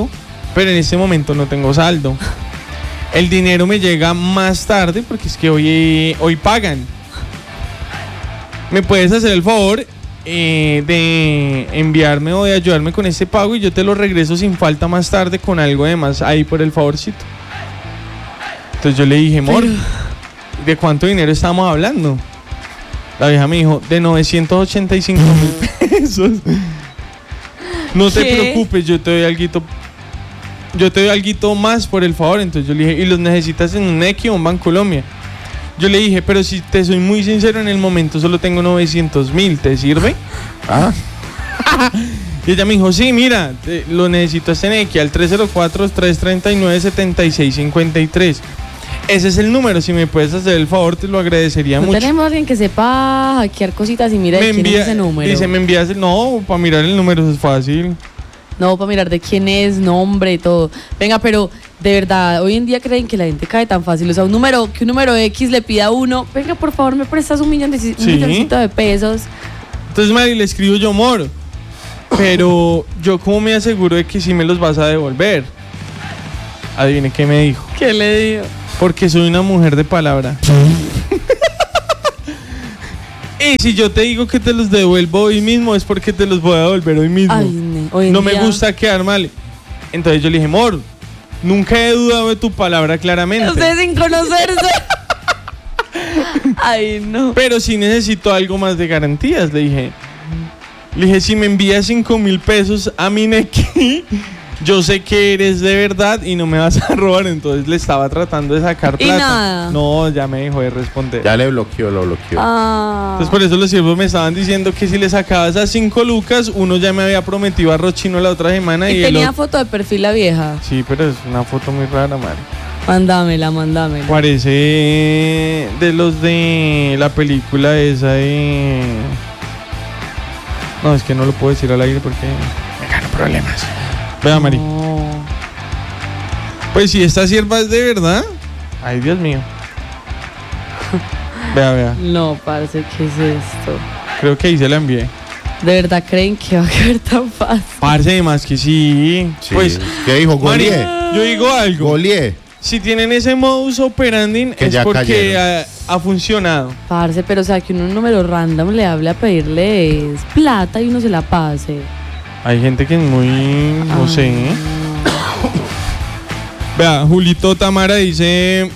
[SPEAKER 1] pero en este momento no tengo saldo. El dinero me llega más tarde porque es que hoy, hoy pagan. ¿Me puedes hacer el favor eh, de enviarme o de ayudarme con este pago y yo te lo regreso sin falta más tarde con algo de más ahí por el favorcito? Entonces yo le dije, amor, ¿de cuánto dinero estamos hablando? La vieja me dijo, de novecientos ochenta y cinco mil pesos. No te
[SPEAKER 7] ¿Qué?
[SPEAKER 1] preocupes, yo te doy alguito, yo te doy alguito más por el favor. Entonces yo le dije, ¿y los necesitas en un Nequi o un Bancolombia? Yo le dije, pero si te soy muy sincero, en el momento solo tengo novecientos mil, ¿te sirve?
[SPEAKER 2] Ah,
[SPEAKER 1] Y ella me dijo, sí, mira, te- lo necesito este Nequi al tres cero cuatro, tres tres nueve, siete seis cinco tres. Ese es el número, si me puedes hacer el favor te lo agradecería
[SPEAKER 7] No
[SPEAKER 1] mucho.
[SPEAKER 7] tenemos alguien que sepa hackear cositas y mira de quién es ese número.
[SPEAKER 1] dice, me envías el, no, para mirar el número es fácil.
[SPEAKER 7] No, para mirar de quién es, nombre y todo. Venga, pero de verdad, hoy en día creen que la gente cae tan fácil. O sea, un número, que un número X le pida a uno, venga, por favor, me prestas un millón de, un
[SPEAKER 1] Sí.
[SPEAKER 7] milloncito de pesos.
[SPEAKER 1] Entonces, Mari, le escribo yo, amor, pero yo cómo me aseguro de que sí me los vas a devolver. Adivine qué me dijo.
[SPEAKER 7] ¿Qué le digo?
[SPEAKER 1] Porque soy una mujer de palabra. Y si yo te digo que te los devuelvo hoy mismo, es porque te los voy a devolver hoy mismo.
[SPEAKER 7] Ay, ne- hoy en
[SPEAKER 1] No me
[SPEAKER 7] día-
[SPEAKER 1] gusta quedar mal. Entonces yo le dije, amor, nunca he dudado de tu palabra claramente.
[SPEAKER 7] Ustedes sin conocerse. Ay, no.
[SPEAKER 1] Pero sí necesito algo más de garantías, le dije. Le dije, si me envías cinco mil pesos a mi Nequi, yo sé que eres de verdad y no me vas a robar. Entonces le estaba tratando de sacar
[SPEAKER 7] Y
[SPEAKER 1] plata.
[SPEAKER 7] nada.
[SPEAKER 1] No, ya me dejó de responder.
[SPEAKER 2] ya le bloqueó, lo bloqueó.
[SPEAKER 7] Ah.
[SPEAKER 1] Entonces por eso los siervos me estaban diciendo que si le sacaba esas cinco lucas, uno ya me había prometido arroz chino la otra semana. Y,
[SPEAKER 7] Y
[SPEAKER 1] el
[SPEAKER 7] tenía
[SPEAKER 1] otro-
[SPEAKER 7] foto de perfil la vieja.
[SPEAKER 1] Sí, pero es una foto muy rara, madre.
[SPEAKER 7] Mándamela, mándamela.
[SPEAKER 1] Parece de los de la película esa de... No, es que no lo puedo decir al aire porque me gano problemas. Vea, Mari.
[SPEAKER 7] No.
[SPEAKER 1] Pues si esta sierva es de verdad. Ay, Dios mío. Vea, vea.
[SPEAKER 7] No, parce, ¿qué es esto?
[SPEAKER 1] Creo que ahí se la envié.
[SPEAKER 7] ¿De verdad creen que va a caer tan fácil?
[SPEAKER 1] Parce, más que sí.
[SPEAKER 2] Sí.
[SPEAKER 1] Pues,
[SPEAKER 2] ¿Qué dijo?
[SPEAKER 1] Mari,
[SPEAKER 2] Golié.
[SPEAKER 1] yo digo algo.
[SPEAKER 2] Golié.
[SPEAKER 1] Si tienen ese modus operandi
[SPEAKER 2] Que
[SPEAKER 1] es
[SPEAKER 2] ya
[SPEAKER 1] porque
[SPEAKER 2] cayeron.
[SPEAKER 1] ha, ha funcionado.
[SPEAKER 7] Parce, pero o sea, que uno un número random le hable a pedirle es plata y uno se la pase.
[SPEAKER 1] Hay gente que es muy... no
[SPEAKER 7] Ah.
[SPEAKER 1] sé. Vea, Julito Tamara dice...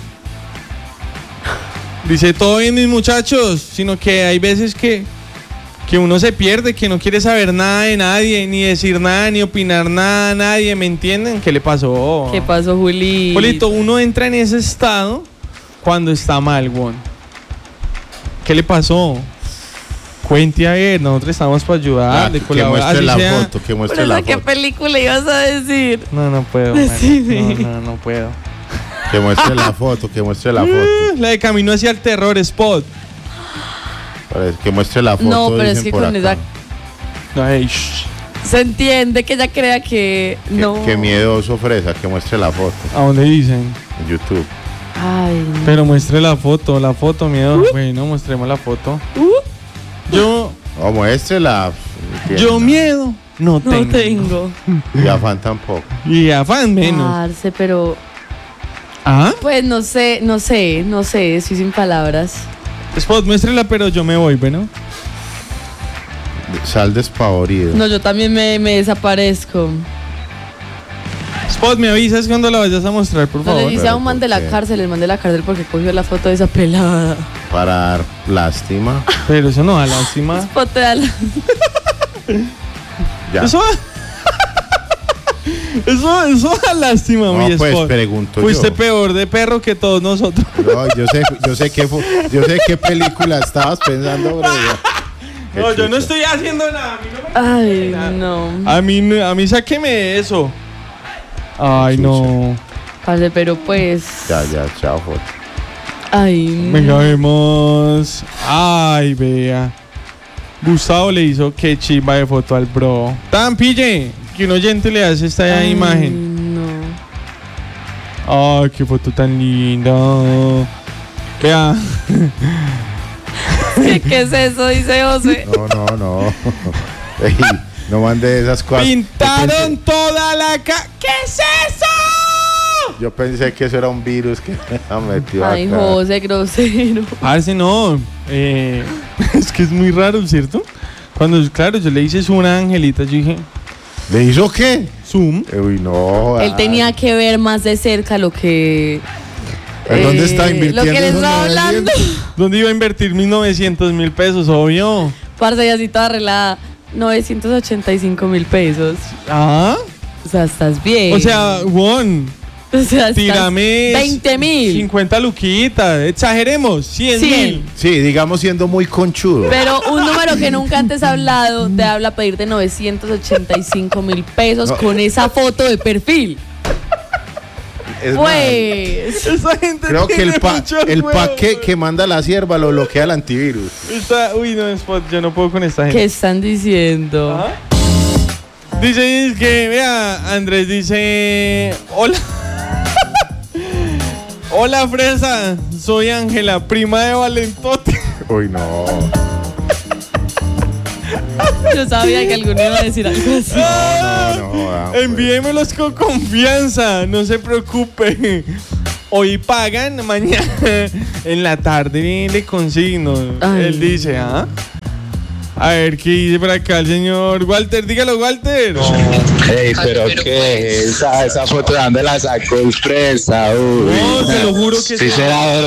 [SPEAKER 1] Dice, todo bien mis muchachos, sino que hay veces que, que uno se pierde, que no quiere saber nada de nadie, ni decir nada, ni opinar nada a nadie, ¿me entienden? ¿Qué le pasó?
[SPEAKER 7] ¿Qué pasó, Juli?
[SPEAKER 1] Julito, uno entra en ese estado cuando está mal, weón. ¿Qué le pasó? Cuente a ver, nosotros estamos para ayudar,
[SPEAKER 2] Ah,
[SPEAKER 1] de
[SPEAKER 2] que
[SPEAKER 1] colaborar.
[SPEAKER 2] muestre
[SPEAKER 1] así
[SPEAKER 2] la
[SPEAKER 1] sea.
[SPEAKER 2] foto, que
[SPEAKER 7] ¿Por
[SPEAKER 2] muestre
[SPEAKER 7] eso
[SPEAKER 2] la
[SPEAKER 7] qué
[SPEAKER 2] foto.
[SPEAKER 7] película ibas a decir?
[SPEAKER 1] No, no puedo, Mari.
[SPEAKER 7] Decime.
[SPEAKER 1] No, no, no puedo.
[SPEAKER 2] Que muestre la foto, que muestre la foto.
[SPEAKER 1] Uh, la de Camino hacia el Terror, Spot.
[SPEAKER 2] Parece que muestre la foto.
[SPEAKER 7] No, pero es
[SPEAKER 2] dicen
[SPEAKER 7] que
[SPEAKER 2] por
[SPEAKER 7] con
[SPEAKER 2] acá.
[SPEAKER 7] esa
[SPEAKER 1] Ay, shh.
[SPEAKER 7] se entiende que ella crea que
[SPEAKER 2] Qué,
[SPEAKER 7] no.
[SPEAKER 2] qué miedoso, Fresa, que muestre la foto
[SPEAKER 1] ¿A dónde dicen?
[SPEAKER 2] en YouTube.
[SPEAKER 7] Ay, no.
[SPEAKER 1] Pero muestre la foto, la foto, miedo. Bueno, mostremos la foto. Yo,
[SPEAKER 2] No, muéstrela.
[SPEAKER 1] yo miedo no tengo.
[SPEAKER 7] No tengo.
[SPEAKER 2] Y afán tampoco.
[SPEAKER 1] Y afán menos.
[SPEAKER 7] Parce, pero
[SPEAKER 1] ¿Ah?
[SPEAKER 7] pues no sé, no sé, no sé, estoy sin palabras.
[SPEAKER 1] Spot, muéstrela, pero yo me voy, bueno.
[SPEAKER 2] Sal despavorido.
[SPEAKER 7] No, yo también me, me desaparezco.
[SPEAKER 1] Spot, me avisas cuando la vayas a mostrar, por
[SPEAKER 7] No le
[SPEAKER 1] favor.
[SPEAKER 7] dice a
[SPEAKER 2] Pero
[SPEAKER 7] un man
[SPEAKER 2] ¿por
[SPEAKER 7] de la
[SPEAKER 2] qué?
[SPEAKER 7] cárcel, el man de la cárcel porque cogió la foto de esa pelada.
[SPEAKER 2] Para dar lástima.
[SPEAKER 1] Pero eso no da lástima.
[SPEAKER 7] Spot te da la-
[SPEAKER 2] Ya.
[SPEAKER 1] Eso Eso, eso da lástima,
[SPEAKER 2] No,
[SPEAKER 1] mi
[SPEAKER 2] pues
[SPEAKER 1] Spot.
[SPEAKER 2] pregunto
[SPEAKER 1] Fuiste
[SPEAKER 2] yo.
[SPEAKER 1] peor de perro que todos nosotros.
[SPEAKER 2] No, yo sé, yo sé qué, fu- yo sé qué película estabas pensando, bro. Qué
[SPEAKER 1] No, yo no
[SPEAKER 2] chucha.
[SPEAKER 1] estoy haciendo nada. A mí no me
[SPEAKER 7] Ay, no.
[SPEAKER 1] A mí, no- a mí sáqueme de eso. Ay, no.
[SPEAKER 7] Parce, pero pues.
[SPEAKER 2] Ya, ya, chao, foto.
[SPEAKER 7] Ay.
[SPEAKER 1] Venga, vemos. Ay, vea. Gustavo le hizo que chimba de foto al bro. Tan pille, que un oyente le hace esta
[SPEAKER 7] Ay,
[SPEAKER 1] imagen.
[SPEAKER 7] No.
[SPEAKER 1] Ay, qué foto tan linda. Vea.
[SPEAKER 7] ¿Qué, qué es eso? Dice José.
[SPEAKER 2] No, no, no. Ey, No mande esas cosas.
[SPEAKER 1] Pintaron toda la ca... ¿Qué es eso?
[SPEAKER 2] Yo pensé que eso era un virus que me metió
[SPEAKER 7] Ay,
[SPEAKER 2] acá.
[SPEAKER 7] José, grosero.
[SPEAKER 1] Parce, no. Eh, es que es muy raro, ¿cierto? Cuando, claro, yo le hice zoom a Angelita, yo dije...
[SPEAKER 2] ¿Le hizo qué?
[SPEAKER 1] Zoom.
[SPEAKER 2] Uy, no.
[SPEAKER 7] Él tenía que ver más de cerca lo que...
[SPEAKER 2] ¿En dónde está
[SPEAKER 7] eh,
[SPEAKER 2] invirtiendo
[SPEAKER 7] Lo que le
[SPEAKER 2] esos
[SPEAKER 7] estaba hablando.
[SPEAKER 1] ¿Dónde iba a invertir mis novecientos mil pesos? Obvio.
[SPEAKER 7] Parce, y así toda arreglada. novecientos ochenta y cinco mil pesos.
[SPEAKER 1] Ah.
[SPEAKER 7] O sea, estás bien.
[SPEAKER 1] O sea, Juan.
[SPEAKER 7] O sea, estás
[SPEAKER 1] Tírame
[SPEAKER 7] veinte mil.
[SPEAKER 1] cincuenta luquitas. Exageremos. cien mil.
[SPEAKER 2] Sí, digamos siendo muy conchudo.
[SPEAKER 7] Pero un número que nunca antes ha hablado te habla a pedirte novecientos ochenta y cinco mil pesos
[SPEAKER 2] No.
[SPEAKER 7] con esa foto de perfil.
[SPEAKER 2] Es
[SPEAKER 7] Pues.
[SPEAKER 1] Esa gente
[SPEAKER 2] Creo que
[SPEAKER 1] tiene
[SPEAKER 2] el, pa
[SPEAKER 1] muchos
[SPEAKER 2] el
[SPEAKER 1] huevos.
[SPEAKER 2] paquete que manda la sierva lo bloquea el antivirus.
[SPEAKER 1] Está, uy, no, Spot, yo no puedo con esta gente.
[SPEAKER 7] ¿Qué están diciendo?
[SPEAKER 1] Ajá. Dice es que, vea, Andrés dice, hola. Hola, Fresa, soy Ángela, prima de Valentote.
[SPEAKER 2] Uy, no.
[SPEAKER 7] Yo sabía que alguno iba a decir algo así.
[SPEAKER 2] No, no, no. ah,
[SPEAKER 1] Envíemelos con confianza, no se preocupe. Hoy pagan, mañana en la tarde le consigno.
[SPEAKER 7] Ay.
[SPEAKER 1] Él dice, ¿ah? A ver, ¿qué dice por acá el señor Walter? Dígalo, Walter.
[SPEAKER 8] Ey, pero qué, esa, esa foto de dónde la sacó el Fresa, uy.
[SPEAKER 1] No, te lo juro que
[SPEAKER 8] Sí
[SPEAKER 1] sí.
[SPEAKER 8] será